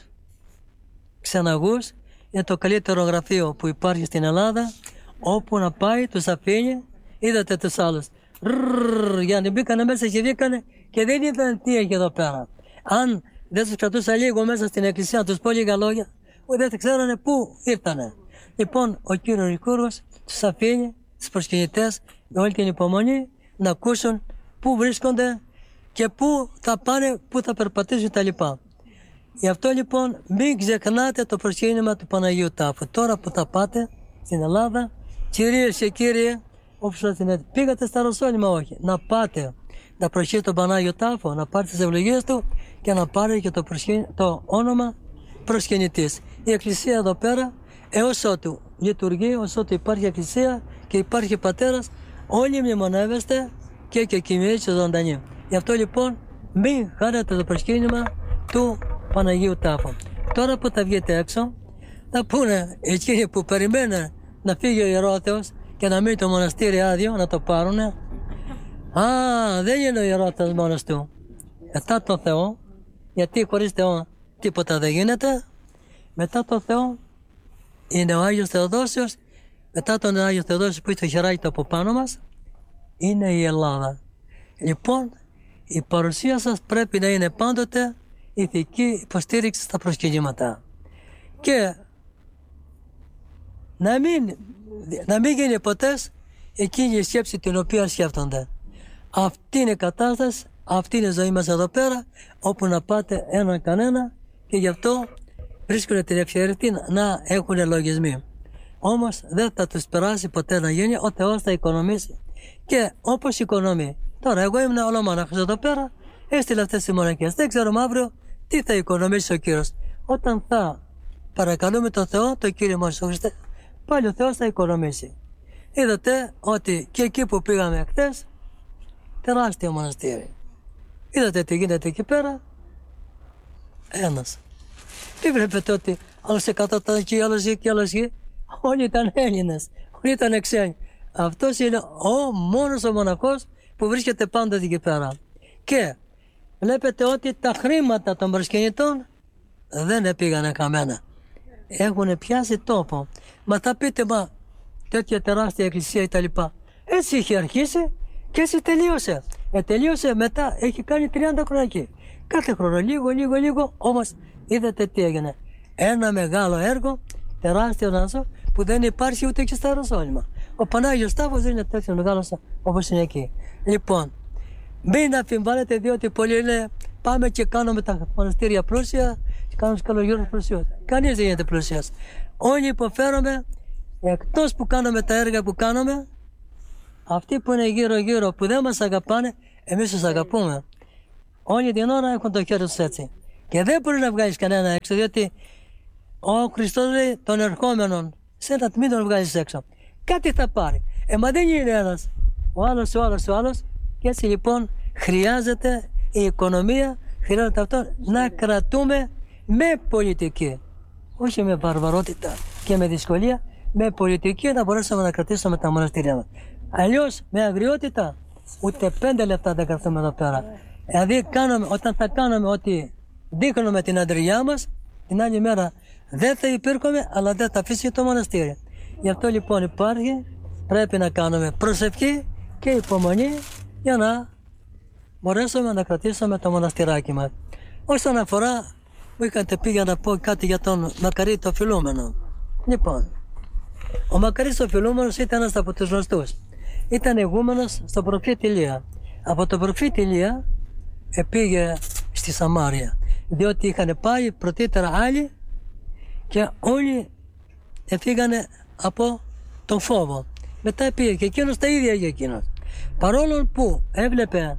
ξεναγούς. Είναι το καλύτερο γραφείο που υπάρχει στην Ελλάδα. Όπου να πάει, τους αφήνει. Είδατε τους άλλους. Ρρρρρ, για να μπήκανε μέσα και βγήκανε και δεν είδαν τι έχει εδώ πέρα. Αν δεν τους κρατούσα λίγο μέσα στην εκκλησία, να τους πω λίγα λόγια, δεν θα ξέρανε πού ήρθανε. Λοιπόν, ο κύριος Λικούρος τους αφήνει, τους προσκυνητές, με όλη την υπομονή, να ακούσουν πού βρίσκονται και πού θα πάνε, πού θα περπατήσουν τα λοιπά. Γι' αυτό λοιπόν μην ξεχνάτε το προσκύνημα του Παναγίου Τάφου. Τώρα που θα πάτε στην Ελλάδα, κυρίες και κύριοι, όπως σας είναι, πήγατε στα Ρωσόνημα, όχι. Να πάτε να προσχύσετε τον Πανάγιο Τάφο, να πάρετε τις ευλογίες του και να πάρετε και το, προσκυ... το όνομα προσκυνητής. Η εκκλησία εδώ πέρα, έως ότου λειτουργεί, ως ότου υπάρχει εκκλησία και υπάρχει πατέρας, όλοι μνημονεύεστε και και κοιμήσετε ζωντανή. Γι' αυτό λοιπόν μην χάνετε το προσκύνημα του Παναγίου Τάφου. Τώρα που θα βγείτε έξω, θα πούνε εκείνοι που περιμένουν να φύγει ο Ιερόθεος και να μείνει το μοναστήρι άδειο, να το πάρουνε. Α, δεν είναι ο Ιερόθεος μόνος του. Μετά το Θεό, γιατί χωρίς Θεό τίποτα δεν γίνεται. Μετά το Θεό είναι ο Άγιος Θεοδόσιος. Μετά τον Άγιο Θεοδόσιο που έχει το χεράκι του από πάνω μας, είναι η Ελλάδα. Λοιπόν, η παρουσία σας πρέπει να είναι πάντοτε ηθική υποστήριξη στα προσκυνήματα. Και να μην, να μην γίνει ποτέ εκείνη η σκέψη την οποία σκέφτονται. Αυτή είναι η κατάσταση, αυτή είναι η ζωή μας εδώ πέρα, όπου να πάτε έναν κανένα, και γι' αυτό βρίσκουν την ευκαιρία να έχουν λογισμοί. Όμως δεν θα τους περάσει ποτέ να γίνει, ο Θεός θα οικονομήσει. Και όπως οικονομεί. Τώρα εγώ ήμουν ολομόναχος εδώ πέρα, έστειλε αυτές τις μοναχές. Δεν ξέρουμε αύριο τι θα οικονομήσει ο Κύριος. Όταν θα παρακαλούμε τον Θεό, τον Κύριο μας Χριστέ, πάλι ο Θεός θα οικονομήσει. Είδατε ότι και εκεί που πήγαμε χτες, τεράστιο μοναστήρι. Είδατε τι γίνεται εκεί πέρα, ένας. Τι βλέπετε ότι άλλος εκατό ήταν εκεί, άλλος εκεί, άλλος εκεί. Όλοι ήταν Έλληνες, όλοι ήταν ξένοι. Αυτός είναι ο μόνος ο μοναχός που βρίσκεται πάντα εκεί πέρα. Και βλέπετε ότι τα χρήματα των προσκυνητών δεν πήγανε καμένα. Έχουν πιάσει τόπο. Μα θα πείτε, μα τέτοια τεράστια εκκλησία κτλ. Έτσι είχε αρχίσει και έτσι τελείωσε. Ε, τελείωσε μετά, έχει κάνει τριάντα χρόνια εκεί. Κάθε χρόνο λίγο, λίγο, λίγο, όμως είδατε τι έγινε. Ένα μεγάλο έργο, τεράστιο νάσο, που δεν υπάρχει ούτε και στα Ιεροσόλυμα. Ο Πανάγιος Τάφος δεν είναι τέτοιο μεγάλος όπως είναι εκεί. Λοιπόν, μην αμφιβάλλετε, διότι πολλοί λένε πάμε και κάνουμε τα μοναστήρια πλούσια και κάνουμε τους καλογύρους πλουσιούς. Κανείς δεν γίνεται πλούσιας. Όλοι υποφέρουμε, εκτός που κάνουμε τα έργα που κάνουμε, αυτοί που είναι γύρω-γύρω που δεν μας αγαπάνε, εμείς τους αγαπούμε. Όλη την ώρα έχουν το χέρι τους έτσι. Και δεν μπορεί να βγάλεις κανένα έξω, διότι ο Χριστός λέει των ερχόμενων, σε ένα μην τον βγάλεις έξω. Κάτι θα πάρει. Ε, μα δεν είναι ένας. Ο άλλος, ο άλλος, ο άλλος. Και έτσι λοιπόν χρειάζεται η οικονομία, χρειάζεται αυτό να κρατούμε με πολιτική. Όχι με βαρβαρότητα και με δυσκολία, με πολιτική να μπορέσουμε να κρατήσουμε τα μοναστήρια μας. Αλλιώς με αγριότητα ούτε πέντε λεπτά δεν κρατούμε εδώ πέρα. Δηλαδή κάνουμε, όταν θα κάνουμε ότι δείχνουμε την αντριά μας, την άλλη μέρα δεν θα υπήρχουμε, αλλά δεν θα αφήσει το μοναστήρι. Γι' αυτό λοιπόν υπάρχει, πρέπει να κάνουμε προσευχή και υπομονή για να μπορέσουμε να κρατήσουμε το μοναστηράκι μας. Όσον αφορά, μου είχατε πει για να πω κάτι για τον Μακαρί το Φιλούμενο. Λοιπόν, ο Μακαρής ο Φιλούμενος ήταν ένας από τους γνωστούς. Ήταν ηγούμενος στον προφήτη Ηλία. Από τον προφήτη Ηλία πήγε στη Σαμάρια, διότι είχαν πάει πρωτήτερα άλλοι και όλοι φύγανε από τον φόβο. Μετά πήγε και εκείνος τα ίδια για εκείνος. Παρόλο που έβλεπε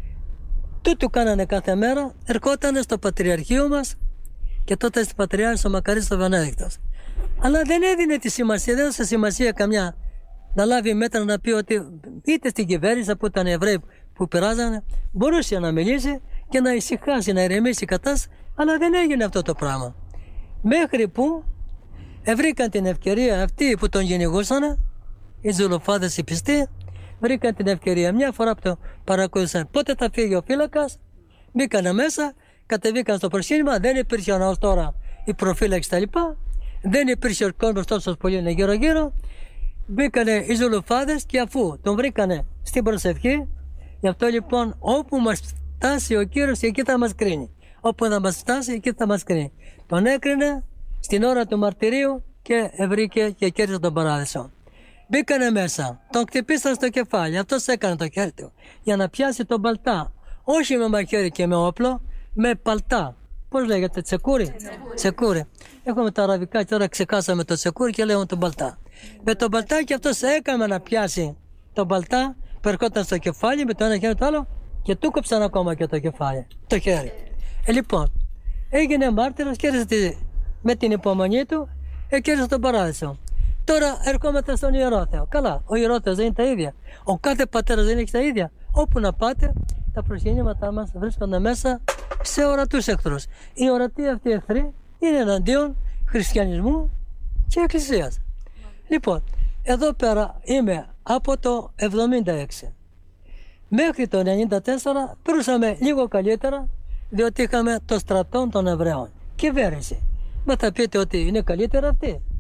τούτου κάνανε κάθε μέρα, ερχόταν στο πατριαρχείο μας και τότε στην Πατριάρχης ο Μακαρής ο Βενέδικτος. Αλλά δεν έδινε τη σημασία, δεν έδωσε σημασία καμιά να λάβει μέτρα να πει ότι είτε στην κυβέρνηση που ήταν Εβραίοι που πειράζανε, μπορούσε να μιλήσει και να ησυχάσει, να ηρεμήσει η κατάσταση, αλλά δεν έγινε αυτό το πράγμα. Μέχρι που βρήκαν την ευκαιρία αυτοί που τον κυνηγούσαν, οι ζουλοφάδες οι πιστοί, βρήκαν την ευκαιρία μια φορά που το παρακολουθούσαν. Πότε θα φύγει ο φύλακας, μπήκαν μέσα, κατεβήκαν στο προσκύνημα, δεν υπήρχε ως τώρα η προφύλαξη τα λοιπά, δεν υπήρχε ο κόσμος τόσο πολύ γύρω-γύρω. Μπήκανε οι ζουλοφάδες και αφού τον βρήκανε στην προσευχή, γι' αυτό λοιπόν όπου μας φτάσει ο Κύριος εκεί θα μας κρίνει. Όπου θα μας φτάσει εκεί θα μας κρίνει. Τον έκρινε στην ώρα του μαρτυρίου και βρήκε και κέρδισε τον παράδεισο. Μπήκανε μέσα, τον χτυπήσαν στο κεφάλι, αυτός έκανε το χέρι του για να πιάσει τον παλτά. Όχι με μαχαίρι και με όπλο, με παλτά. Πώς λέγεται, τσεκούρι? Τσεκούρι. Έχουμε τα αραβικά και τώρα ξεκάσαμε το τσεκούρι και λέγουμε τον παλτά. Με τον παλτά και αυτός έκαμε να πιάσει τον παλτά που ερχόταν στο κεφάλι με το ένα χέρι το άλλο και του κόψαν ακόμα και το κεφάλι, το χέρι. Ε, λοιπόν, έγινε μάρτυρας, κέρδισε με την υπομονή του, ε, κέρδισε τον παράδεισο. Τώρα ερχόμαστε στον Ιερό Θεό. Καλά, ο Ιερό Θεός δεν είναι τα ίδια. Ο κάθε πατέρας δεν έχει τα ίδια. Όπου να πάτε, τα προσκυνήματά μας βρίσκονται μέσα σε ορατούς εχθρούς. Οι ορατοί αυτοί οι εχθροί είναι εναντίον χριστιανισμού και εκκλησίας. Λοιπόν, εδώ πέρα είμαι από το εβδομήντα έξι. Μέχρι το ενενήντα τέσσερα περούσαμε λίγο καλύτερα, διότι είχαμε το στρατό των Εβραίων. Κυβέρνηση. Μα θα πείτε ότι είναι καλύτερα αυτή.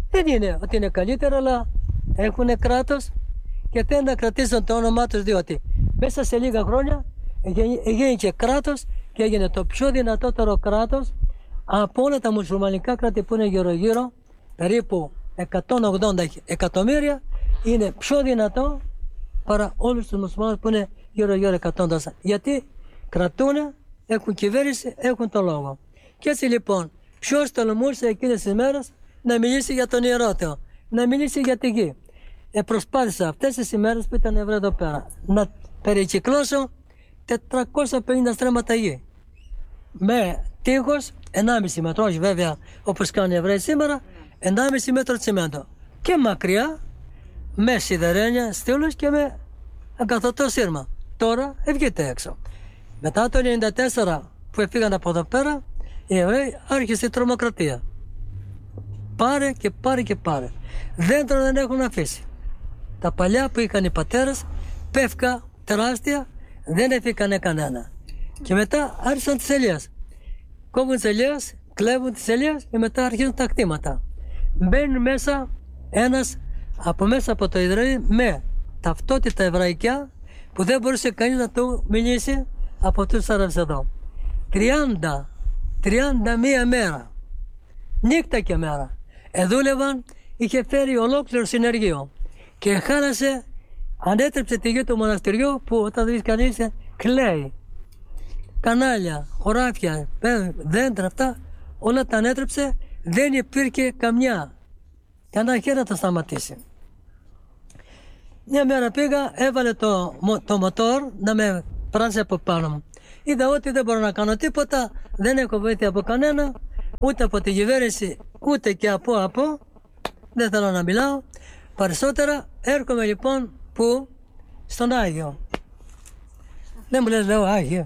Δεν είναι ότι είναι καλύτερα, αλλά έχουν κράτος και θέλουν να κρατήσουν το όνομά τους, διότι μέσα σε λίγα χρόνια έγινε και κράτος και έγινε το πιο δυνατότερο κράτος από όλα τα μουσουλμανικά κράτη που είναι γύρω-γύρω, περίπου εκατόν ογδόντα εκατομμύρια, είναι πιο δυνατό παρά όλους τους μουσουλμάνους που είναι γύρω-γύρω εκατόν τόσα. Γιατί κρατούν, έχουν κυβέρνηση, έχουν το λόγο. Και έτσι λοιπόν, ποιος τολμούσε εκείνες τις μέρες να μιλήσει για τον Ιερό Θεό, να μιλήσει για τη γη. Ε, προσπάθησα αυτές τις ημέρες που ήταν Εβραίοι εδώ πέρα να περικυκλώσω τετρακόσια πενήντα στρέμματα γη. Με τείχος ενάμιση μέτρο, όχι βέβαια όπως κάνουν οι Εβραίοι σήμερα, ενάμιση μέτρο τσιμέντο. Και μακριά με σιδερένια στήλους και με αγκαθωτό σύρμα. Τώρα βγείτε έξω. Μετά το ενενήντα τέσσερα που έφυγαν από εδώ πέρα, οι Εβραίοι άρχισε η τρομοκρατία. Πάρε και πάρε και πάρε. Δέντρα δεν έχουν αφήσει. Τα παλιά που είχαν οι πατέρες, πεύκα τεράστια, δεν έφυγανε κανένα. Και μετά άρχισαν τις ελιές. Κόβουν τις ελιές, κλέβουν τις ελιές και μετά αρχίζουν τα κτήματα. Μπαίνουν μέσα ένας από μέσα από το Ισραήλ με ταυτότητα εβραϊκιά που δεν μπορούσε κανείς να του μιλήσει από τους Άραβες εδώ. τριάντα, τριάντα μία μέρα, νύχτα και μέρα, εδούλευαν, είχε φέρει ολόκληρο συνεργείο και χάλασε, ανέτρεψε τη γη του μοναστηριού που όταν δεις κανείς κλαίει. Κανάλια, χωράφια, δέντρα, αυτά όλα τα ανέτρεψε, δεν υπήρχε καμιά. Κανένα χέρι να τα σταματήσει. Μια μέρα πήγα, έβαλε το, το μοτόρ να με πράσει από πάνω μου. Είδα ότι δεν μπορώ να κάνω τίποτα, δεν έχω βοήθεια από κανένα, ούτε από τη κυβέρνηση, ούτε και από από. Δεν θέλω να μιλάω. Περισσότερα έρχομαι λοιπόν που στον Άγιο. Δεν μου λες, λέω Άγιο.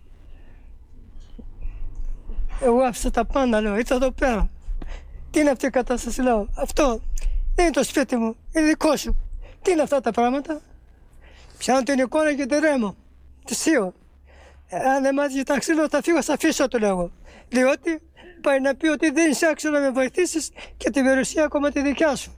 Εγώ άφησα τα πάντα, λέω, ήρθα εδώ πέρα. Τι είναι αυτή η κατάσταση, λέω. Αυτό δεν είναι το σπίτι μου, είναι δικό σου. Τι είναι αυτά τα πράγματα. Πιάνω την εικόνα και τη ρέμω. Τη σίγω. Αν δεν μάθει τα ξύλο, θα φύγω, θα αφήσω, το λέω. Διότι πάει να πει ότι δεν είσαι άξιο να με βοηθήσεις και την περιουσία ακόμα τη δικιά σου.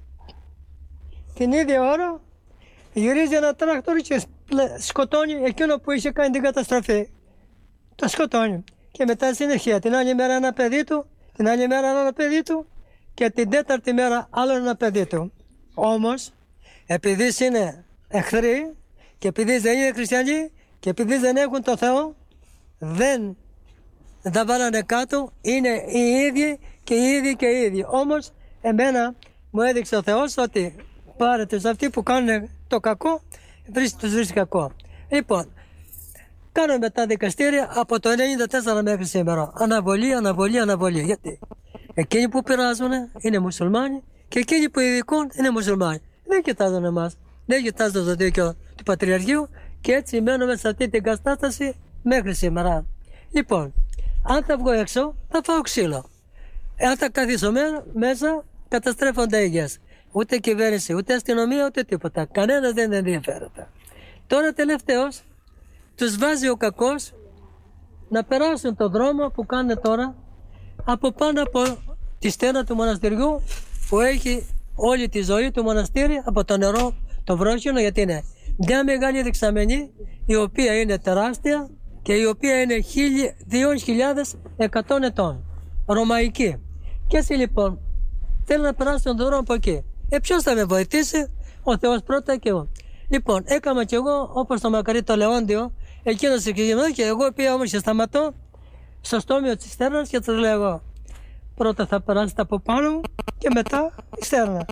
Την ίδια ώρα γυρίζει ένα τράκτορ και σκοτώνει εκείνο που είχε κάνει την καταστροφή. Το σκοτώνει. Και μετά συνεχεία, την άλλη μέρα ένα παιδί του, την άλλη μέρα ένα παιδί του και την τέταρτη μέρα άλλο ένα παιδί του. Όμως, επειδή είναι εχθροί και επειδή δεν είναι χριστιανοί και επειδή δεν έχουν το Θεό, δεν τα βάλανε κάτω, είναι οι ίδιοι και οι ίδιοι και οι ίδιοι. Όμως, εμένα μου έδειξε ο Θεός ότι πάρε τους αυτοί που κάνουν το κακό, τους βρίσκει κακό. Λοιπόν, κάνουμε τα δικαστήρια από το ενενήντα τέσσερα μέχρι σήμερα. Αναβολή, αναβολή, αναβολή. Γιατί εκείνοι που πειράζουν είναι μουσουλμάνοι και εκείνοι που ειδικούν είναι μουσουλμάνοι. Δεν κοιτάζουν εμάς, δεν κοιτάζουν το δίκαιο του Πατριαρχείου και έτσι μένουμε σε αυτή την κατάσταση μέχρι σήμερα. Λοιπόν, αν θα βγω έξω, θα φάω ξύλο. Αν θα καθίσω μέσα, καταστρέφονται οι υγιές. Ούτε κυβέρνηση, ούτε αστυνομία, ούτε τίποτα. Κανένας δεν ενδιαφέρεται. Τώρα τελευταίος, τους βάζει ο κακός να περάσουν τον δρόμο που κάνουν τώρα από πάνω από τη στένα του μοναστηριού που έχει όλη τη ζωή του μοναστήρι από το νερό, το βρόχινο, γιατί είναι μια μεγάλη δεξαμενή η οποία είναι τεράστια και η οποία είναι δύο χιλιάδες εκατό ετών, ρωμαϊκή. Και έτσι λοιπόν θέλω να περάσω τον δρόμο από εκεί. Ε, ποιος θα με βοηθήσει, ο Θεός πρώτα και εγώ. Λοιπόν, έκανα κι εγώ όπως το μακαρί το Λεόντιο, εκείνος εξηγημένο και εγώ πήγα όμως και σταματώ στο στόμιο της στέρνας και τους λέω πρώτα θα περάσετε από πάνω μου και μετά η στέρνα.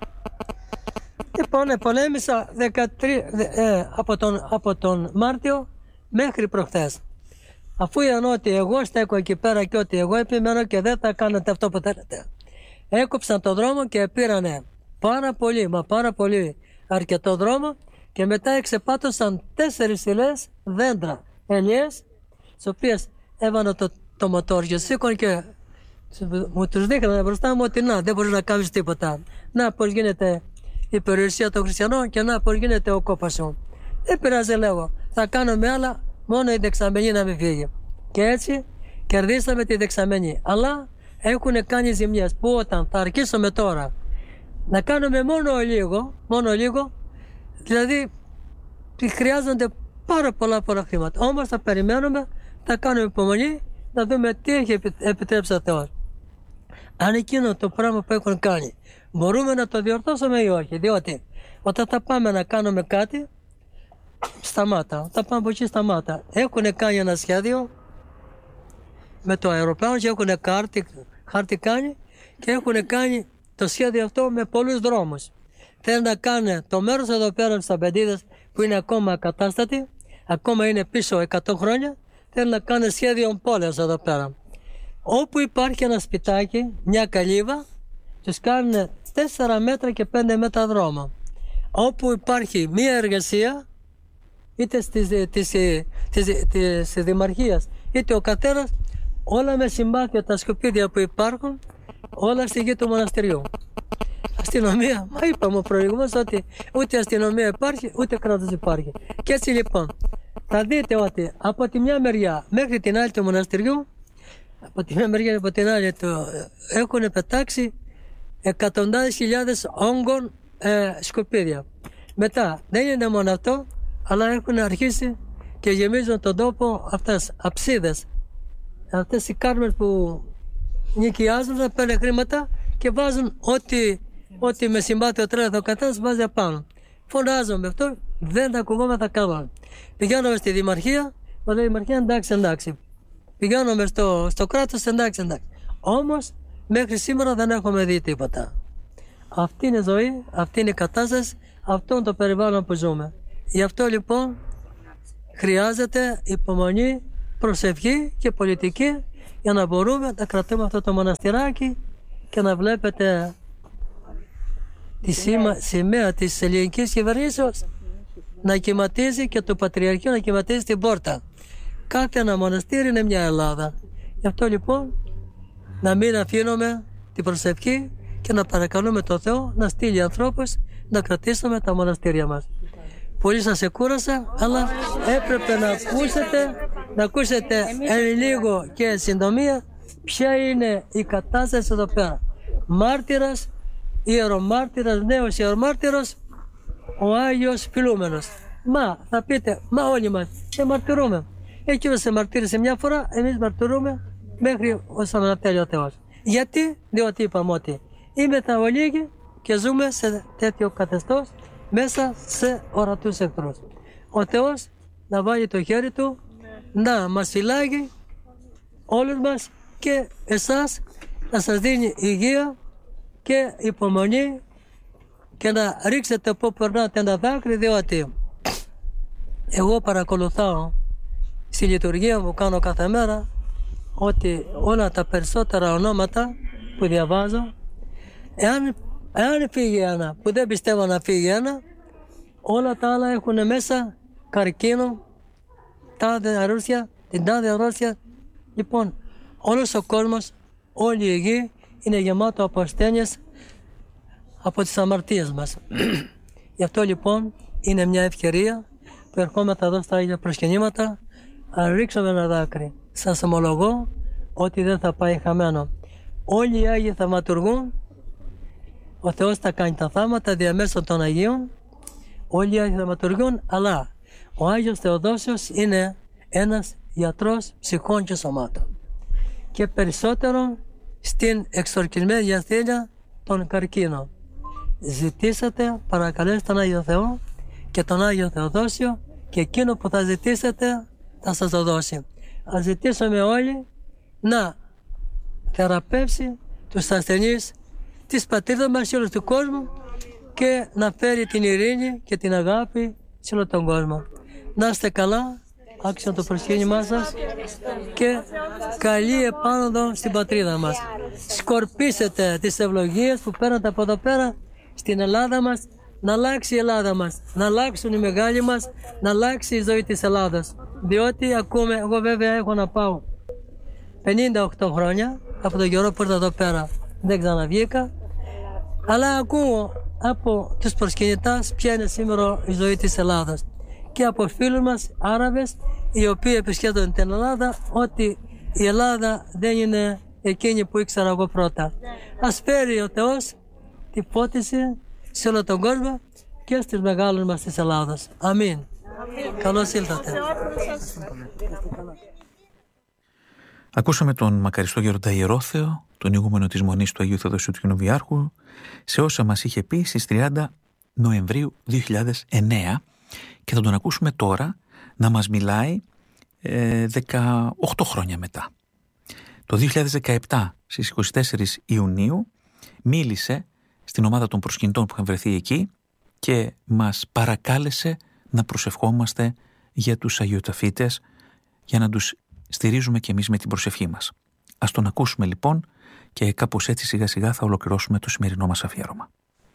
Λοιπόν, πολέμησα δεκατρία, ε, από, τον, από τον Μάρτιο μέχρι προχθές. Αφού είδαν ότι εγώ στέκω εκεί πέρα και ότι εγώ επιμένω και δεν θα κάνετε αυτό που θέλετε. Έκοψαν τον δρόμο και πήρανε πάρα πολύ, μα πάρα πολύ αρκετό δρόμο και μετά εξεπάτωσαν τέσσερις σιλές δέντρα, ελιές, τις οποίες έβανα το, το μοτόριο, σήκωνε και μου τους δείχνανε μπροστά μου ότι να, δεν μπορείς να κάνεις τίποτα. Να, πώς γίνεται η περιουσία των χριστιανών και να, πώς γίνεται ο κόπας σου. Δεν πειράζει, λέγω, θα κάνουμε άλλα, μόνο η δεξαμενή να μην φύγει. Και έτσι κερδίσαμε τη δεξαμενή. Αλλά έχουν κάνει ζημιές που όταν θα αρχίσουμε τώρα να κάνουμε μόνο λίγο, μόνο λίγο, δηλαδή χρειάζονται πάρα πολλά πολλά χρήματα. Όμως θα περιμένουμε, θα κάνουμε υπομονή, να δούμε τι έχει επιτρέψει ο Θεός. Αν εκείνο το πράγμα που έχουν κάνει μπορούμε να το διορθώσουμε ή όχι, διότι όταν θα πάμε να κάνουμε κάτι, σταμάτα, θα πάμε από εκεί σταμάτα. Έχουν κάνει ένα σχέδιο με το αεροπλάνο και έχουν χάρτη, χάρτη κάνει και έχουν κάνει το σχέδιο αυτό με πολλούς δρόμους. Θέλουν να κάνουν το μέρος εδώ πέρα στις Απεντίδες που είναι ακόμα ακατάστατη, ακόμα είναι πίσω εκατό χρόνια, θέλουν να κάνουν σχέδιο πόλεως εδώ πέρα. Όπου υπάρχει ένα σπιτάκι, μια καλύβα, τους κάνουν τέσσερα μέτρα και πέντε μέτρα δρόμο. Όπου υπάρχει μια εργασία, είτε στις, της, της, της δημαρχίας, είτε ο καθένας, όλα με συμπάθεια τα σκουπίδια που υπάρχουν, όλα στη γη του μοναστηριού. Αστυνομία, μα είπαμε προηγουμένως ότι ούτε αστυνομία υπάρχει, ούτε κράτος υπάρχει. Και έτσι λοιπόν, θα δείτε ότι από τη μια μεριά μέχρι την άλλη του μοναστηριού, από τη μια μεριά και από την άλλη του, έχουν πετάξει εκατοντάδες χιλιάδες όγκων ε, σκουπίδια. Μετά, δεν είναι μόνο αυτό, αλλά έχουν αρχίσει και γεμίζουν τον τόπο αυτές αψίδες. Αυτές οι κάρμες που νοικιάζουν, θα παίρνουν χρήματα και βάζουν ό,τι, ό,τι με συμπάθειο τρέλα ο καθένας βάζει απάνω. Φωνάζομαι αυτό, δεν τα ακουγόμαι, τα κάνουμε. Πηγαίνουμε στη δημαρχία, μα λέει η δημαρχία εντάξει, εντάξει. Πηγαίνουμε στο, στο κράτος, εντάξει, εντάξει. Όμως μέχρι σήμερα δεν έχουμε δει τίποτα. Αυτή είναι η ζωή, αυτή είναι η κατάσταση, αυτό είναι το περιβάλλον που ζούμε. Γι' αυτό λοιπόν χρειάζεται υπομονή, προσευχή και πολιτική για να μπορούμε να κρατούμε αυτό το μοναστηράκι και να βλέπετε τη σήμα, σημαία της ελληνικής κυβερνήσεως να κυματίζει και το Πατριαρχείο να κυματίζει την πόρτα. Κάθε ένα μοναστήρι είναι μια Ελλάδα. Γι' αυτό λοιπόν να μην αφήνουμε την προσευχή και να παρακαλούμε τον Θεό να στείλει ανθρώπους να κρατήσουμε τα μοναστήρια μας. Πολύ σας εκούρασα, αλλά έπρεπε να ακούσετε, να ακούσετε εν λίγο και συντομία ποια είναι η κατάσταση εδώ πέρα. Μάρτυρας, ιερομάρτυρας, νέος ιερομάρτυρος, ο Άγιος Φιλούμενος. Μα θα πείτε, μα όλοι μας σε μαρτυρούμε. Εκείνος σε μαρτύρησε μια φορά, εμείς μαρτυρούμε μέχρι όσο να θέλει ο Θεός. Γιατί, διότι είπαμε ότι είμαι τα ολίγοι και ζούμε σε τέτοιο καθεστώς μέσα σε ορατούς εχθρούς. Ο Θεός να βάλει το χέρι Του να μας φυλάγει όλους μας και εσάς να σας δίνει υγεία και υπομονή και να ρίξετε που περνάτε ένα δάκρυ, διότι εγώ παρακολουθάω στη λειτουργία που κάνω κάθε μέρα ότι όλα τα περισσότερα ονόματα που διαβάζω, εάν, εάν φύγει ένα, που δεν πιστεύω να φύγει ένα, όλα τα άλλα έχουν μέσα καρκίνο, τάδε αρρώστια, την τάδε αρρώστια. Λοιπόν, όλος ο κόσμος, όλη η γη είναι γεμάτο από ασθένειες από τις αμαρτίες μας. Γι' αυτό λοιπόν είναι μια ευκαιρία που ερχόμαστε εδώ στα Άγια Προσκυνήματα να ρίξουμε ένα δάκρυ. Σας ομολογώ ότι δεν θα πάει χαμένο. Όλοι οι Άγιοι θαυματουργούν, ο Θεός θα κάνει τα θαύματα διαμέσου των Αγίων, όλοι οι Άγιοι θαυματουργούν, αλλά ο Άγιος Θεοδόσιος είναι ένας γιατρός ψυχών και σωμάτων. Και περισσότερο στην εξορκισμένη ασθένεια των καρκίνων. Ζητήσατε, παρακαλέστε τον Άγιο Θεό και τον Άγιο Θεοδόσιο και εκείνο που θα ζητήσετε θα σας το δώσει. Ας ζητήσουμε όλοι να θεραπεύσει τους ασθενείς της πατρίδας μας σε όλους του κόσμου και να φέρει την ειρήνη και την αγάπη σε όλο τον κόσμο. Να είστε καλά, άξιο το προσκύνημά σας και καλή επάνωδο στην πατρίδα μας. Σκορπίσετε τις ευλογίες που παίρνετε από εδώ πέρα στην Ελλάδα μας, να αλλάξει η Ελλάδα μας, να αλλάξουν οι μεγάλοι μας, να αλλάξει η ζωή της Ελλάδας. Διότι ακούμε, εγώ βέβαια έχω να πάω πενήντα οκτώ χρόνια, από τον καιρό που ήρθα εδώ πέρα δεν ξαναβγήκα, αλλά ακούω από τους προσκυνητάς ποια είναι σήμερα η ζωή της Ελλάδας και από φίλους μας Άραβες οι οποίοι επισκέπτονται την Ελλάδα ότι η Ελλάδα δεν είναι εκείνη που ήξερα εγώ πρώτα. Ας φέρει ο Θεός τη φώτιση σε όλο τον κόσμο και στις μεγάλους μας της Ελλάδας. Αμήν. Καλώς ήλθατε. Ακούσαμε τον μακαριστό Γέροντα Ιερόθεο, τον ηγούμενο της Μονής του Αγίου Θεοδοσίου του Κοινοβιάρχου, σε όσα μας είχε πει στις τριάντα Νοεμβρίου δύο χιλιάδες εννέα, και θα τον ακούσουμε τώρα να μας μιλάει ε, δεκαοκτώ χρόνια μετά. Το δύο χιλιάδες δεκαεπτά, στις είκοσι τέσσερις Ιουνίου, μίλησε στην ομάδα των προσκυνητών που είχαν βρεθεί εκεί και μας παρακάλεσε να προσευχόμαστε για τους Αγιοταφίτες, για να τους στηρίζουμε και εμείς με την προσευχή μας. Ας τον ακούσουμε λοιπόν και κάπως έτσι σιγά σιγά θα ολοκληρώσουμε το σημερινό μας αφιέρωμα.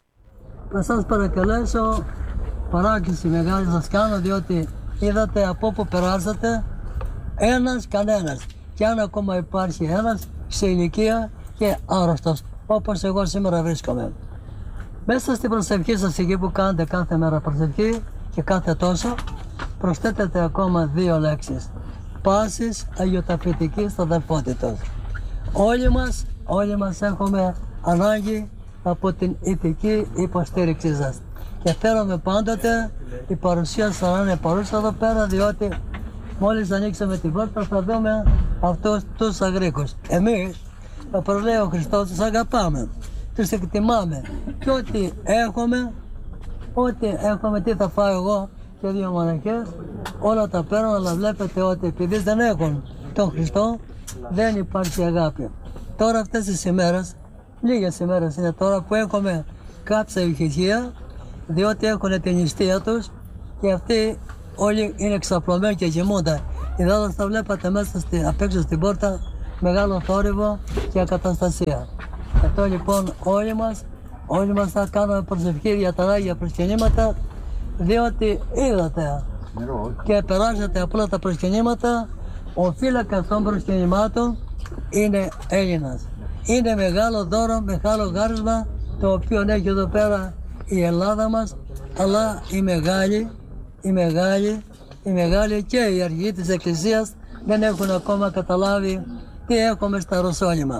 Να σας παρακαλέσω, παράκληση μεγάλη σας κάνω, διότι είδατε από όπου περάσατε, ένας κανένας, και αν ακόμα υπάρχει ένας σε ηλικία και άρρωστος, όπως εγώ σήμερα βρίσκομαι. Μέσα στην προσευχή σας, εκεί που κάνετε κάθε μέρα προσευχή και κάθε τόσο, προσθέτετε ακόμα δύο λέξεις: πάσης αγιοταφητικής αδελφότητας. Όλοι μας, όλοι μας έχουμε ανάγκη από την ηθική υποστήριξή σας. Και θέλουμε πάντοτε η παρουσία σας να είναι παρούσα εδώ πέρα, διότι μόλις ανοίξαμε την πόρτα θα δούμε αυτούς τους αγρίκους. Εμείς, όπως λέει ο Χριστός, τους αγαπάμε, τους εκτιμάμε και ό,τι έχουμε, ό,τι έχουμε, τι θα φάω εγώ και δύο μοναχές, όλα τα παίρνω, αλλά βλέπετε ότι επειδή δεν έχουν τον Χριστό, δεν υπάρχει αγάπη. Τώρα αυτές τις ημέρες, λίγες ημέρες είναι τώρα που έχουμε κάποια ησυχία, διότι έχουν την νηστεία τους και αυτοί όλοι είναι εξαπλωμένοι και κοιμούνται. Ιδάλλως θα βλέπατε μέσα στη, απ' έξω στην πόρτα μεγάλο θόρυβο και ακαταστασία. Αυτό λοιπόν όλοι μας, όλοι μας θα κάνουμε προσευχή για τα Άγια προσκυνήματα, διότι είδατε και περάσατε απλά τα προσκυνήματα, ο φύλακας των προσκυνημάτων είναι Έλληνας. Είναι μεγάλο δώρο, μεγάλο γάρισμα το οποίο έχει εδώ πέρα η Ελλάδα μας, αλλά η μεγάλη, η μεγάλη, η μεγάλη και οι αρχηγοί της Εκκλησίας δεν έχουν ακόμα καταλάβει τι έχουμε στα Ρωσόλυμα.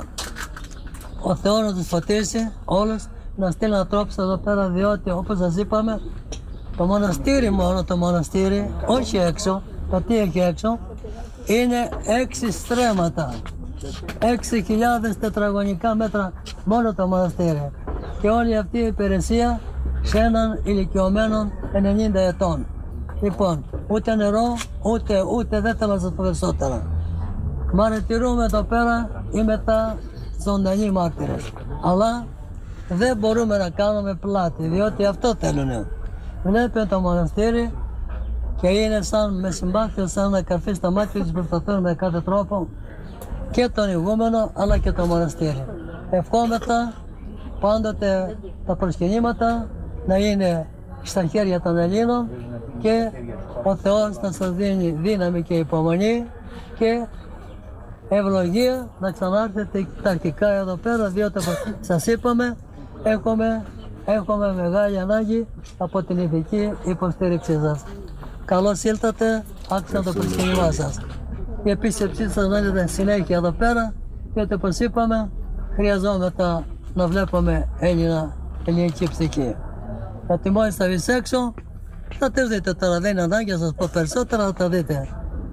Ο Θεός να τους φωτίσει όλους, να στείλει ανθρώπους εδώ πέρα, διότι όπως σας είπαμε, το μοναστήρι, μόνο το μοναστήρι, όχι έξω, το τι έχει έξω, είναι έξι στρέμματα, έξι χιλιάδες τετραγωνικά μέτρα μόνο το μοναστήρι. Και όλη αυτή η υπηρεσία σε έναν ηλικιωμένο ενενήντα ετών. Λοιπόν, ούτε νερό, ούτε, ούτε δεν θέλω να σας πω περισσότερα. Μαρτυρούμε εδώ πέρα, είμαι τα ζωντανοί μάρτυρες. Αλλά δεν μπορούμε να κάνουμε πλάτη, διότι αυτό θέλουνε. Βλέπετε το μοναστήρι και είναι σαν με συμπάθεια, σαν να καρφί στα μάτια τους, προσπαθούν με κάθε τρόπο και τον ηγούμενο αλλά και το μοναστήρι. Ευχόμεθα πάντοτε τα προσκυνήματα να είναι στα χέρια των Ελλήνων και ο Θεός να σας δίνει δύναμη και υπομονή και ευλογία να ξανάρθετε τακτικά εδώ πέρα, διότι σας είπαμε έχουμε, έχουμε μεγάλη ανάγκη από την ηθική υποστήριξή σας. Καλώς ήλθατε, άκουσα το προσκυνημά σας. Η επίσκεψή σας να είναι συνέχεια εδώ πέρα, γιατί όπως είπαμε χρειαζόμαστε να βλέπουμε Έλληνα, ελληνική ψυχή. Γιατί μόλις θα βγεις έξω, θα τις δείτε τώρα, δεν είναι ανάγκη να σας πω περισσότερα, θα τα δείτε.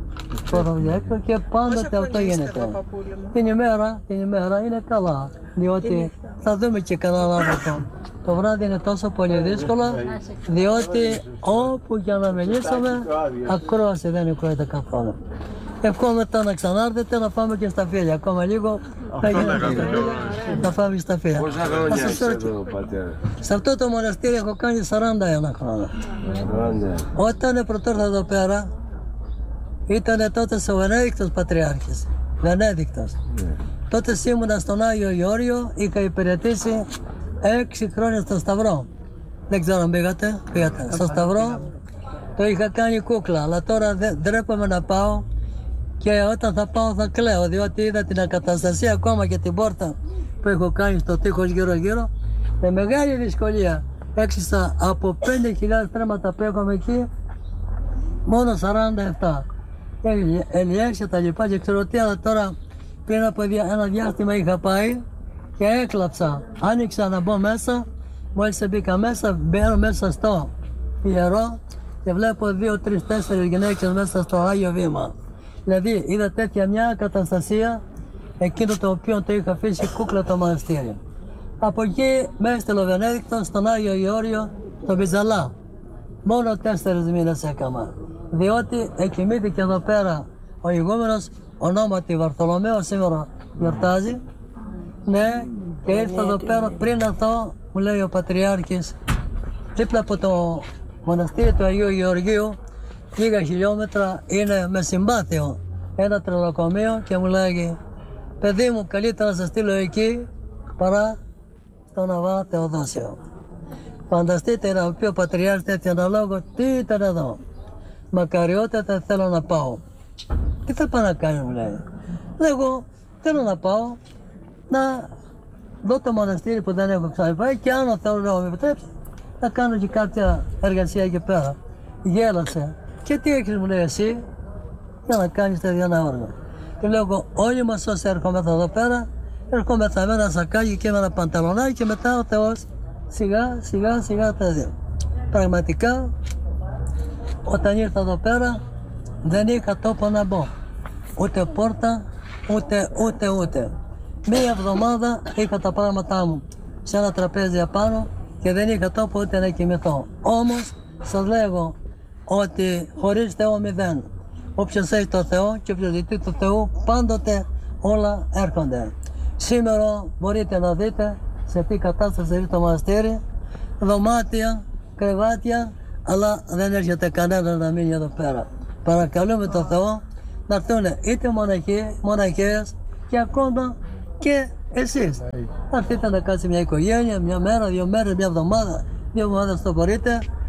Έξω και πάντοτε αυτό γίνεται. Την ημέρα, την ημέρα είναι καλά, διότι θα δούμε και κανέναν άνθρωπο. Το βράδυ είναι τόσο πολύ δύσκολο, διότι όπου για να μιλήσουμε, ακρόαση δεν ακούγεται καθόλου. Ευχόμεθα να ξανάρθετε, να πάμε και στα φίλια. Ακόμα λίγο θα γίνουμε στα φίλια. Να πάμε στα φίλια. Πόσα χρόνια είσαι εδώ, πατέρα? Σε αυτό το μοναστήρι έχω κάνει σαράντα ένα χρόνια. Όταν πρωτόρθα εδώ πέρα, ήταν τότε ο Βενέδικτος Πατριάρχης. Βενέδικτος. Τότε ήμουνα στον Άγιο Γεώργιο, είχα υπηρετήσει έξι χρόνια στο Σταυρό. Δεν ξέρω αν πήγατε, πήγατε. Στο Σταυρό το είχα κάνει κούκλα, αλλά τώρα δεν ντρέπομαι να πάω. Και όταν θα πάω θα κλαίω, διότι είδα την ακαταστασία ακόμα και την πόρτα που έχω κάνει στο τείχος γύρω γύρω. Με μεγάλη δυσκολία έξισα από πέντε χιλιάδες τρέματα που έχουμε εκεί, μόνο σαράντα επτά. Ελιέξια τα λοιπά και ξέρω τι, αλλά τώρα πριν από ένα διάστημα είχα πάει και έκλαψα. Άνοιξα να μπω μέσα Μόλις μπήκα μέσα, μπαίνω μέσα στο ιερό και βλέπω δύο, τρεις, τέσσερις γυναίκες μέσα στο Άγιο Βήμα. Δηλαδή είδα τέτοια μια καταστασία, εκείνο το οποίο το είχα αφήσει κούκλα το μοναστήρι. Από εκεί με έστειλε ο Βενέδικτος στον Άγιο Γεώργιο, τον Μπιτζαλά. Μόνο τέσσερις μήνες έκανα. Διότι εκοιμήθηκε εδώ πέρα ο ηγούμενος, ονόματι Βαρθολομαίο, σήμερα γιορτάζει. Ναι, και ήρθα εδώ πέρα πριν αυτό, μου λέει ο Πατριάρχης, δίπλα από το μοναστήρι του Αγίου Γεωργίου, λίγα χιλιόμετρα, είναι με συμπάθειο ένα τρελοκομείο και μου λέγει, παιδί μου, καλύτερα να σε στείλω εκεί παρά στον Αβά Θεοδόσιο. Φανταστείτε να πει ο Πατριάρχης τέτοιο αναλόγο, τι ήταν εδώ. Μακαριότατα θέλω να πάω. Τι θα πάω να κάνω, μου λέει. Εγώ θέλω να πάω να δω το μοναστήρι που δεν έχω ξαναπάει και αν ο Θεός να με επιτρέψει να κάνω και κάποια εργασία εκεί πέρα. Γέλασε. Και τι έχεις, μου λέει, εσύ για να κάνεις τέτοια ένα όργο. Και λέω εγώ, όλοι μας όσοι έρχομεθα εδώ πέρα, έρχομεθα με ένα σακάκι και με ένα πανταλονάκι και μετά ο Θεός σιγά σιγά σιγά τα δύο. Πραγματικά όταν ήρθα εδώ πέρα δεν είχα τόπο να μπω. Ούτε πόρτα, ούτε ούτε ούτε. Μία εβδομάδα είχα τα πράγματά μου σε ένα τραπέζι απάνω και δεν είχα τόπο ούτε να κοιμηθώ. Όμως σας λέγω ότι χωρίς Θεό μηδέν. Όποιος έχει το Θεό και όποιος ζητεί το Θεό, πάντοτε όλα έρχονται. Σήμερα μπορείτε να δείτε σε τι κατάσταση είναι το μοναστήρι, δωμάτια, κρεβάτια, αλλά δεν έρχεται κανένα να μείνει εδώ πέρα. Παρακαλούμε το Θεό να έρθουν είτε μοναχοί, μοναχές και ακόμα και εσείς. Να έρθετε να κάτσετε μια οικογένεια, μια μέρα, δύο μέρες, μια εβδομάδα, δύο εβδομάδες το μπορείτε.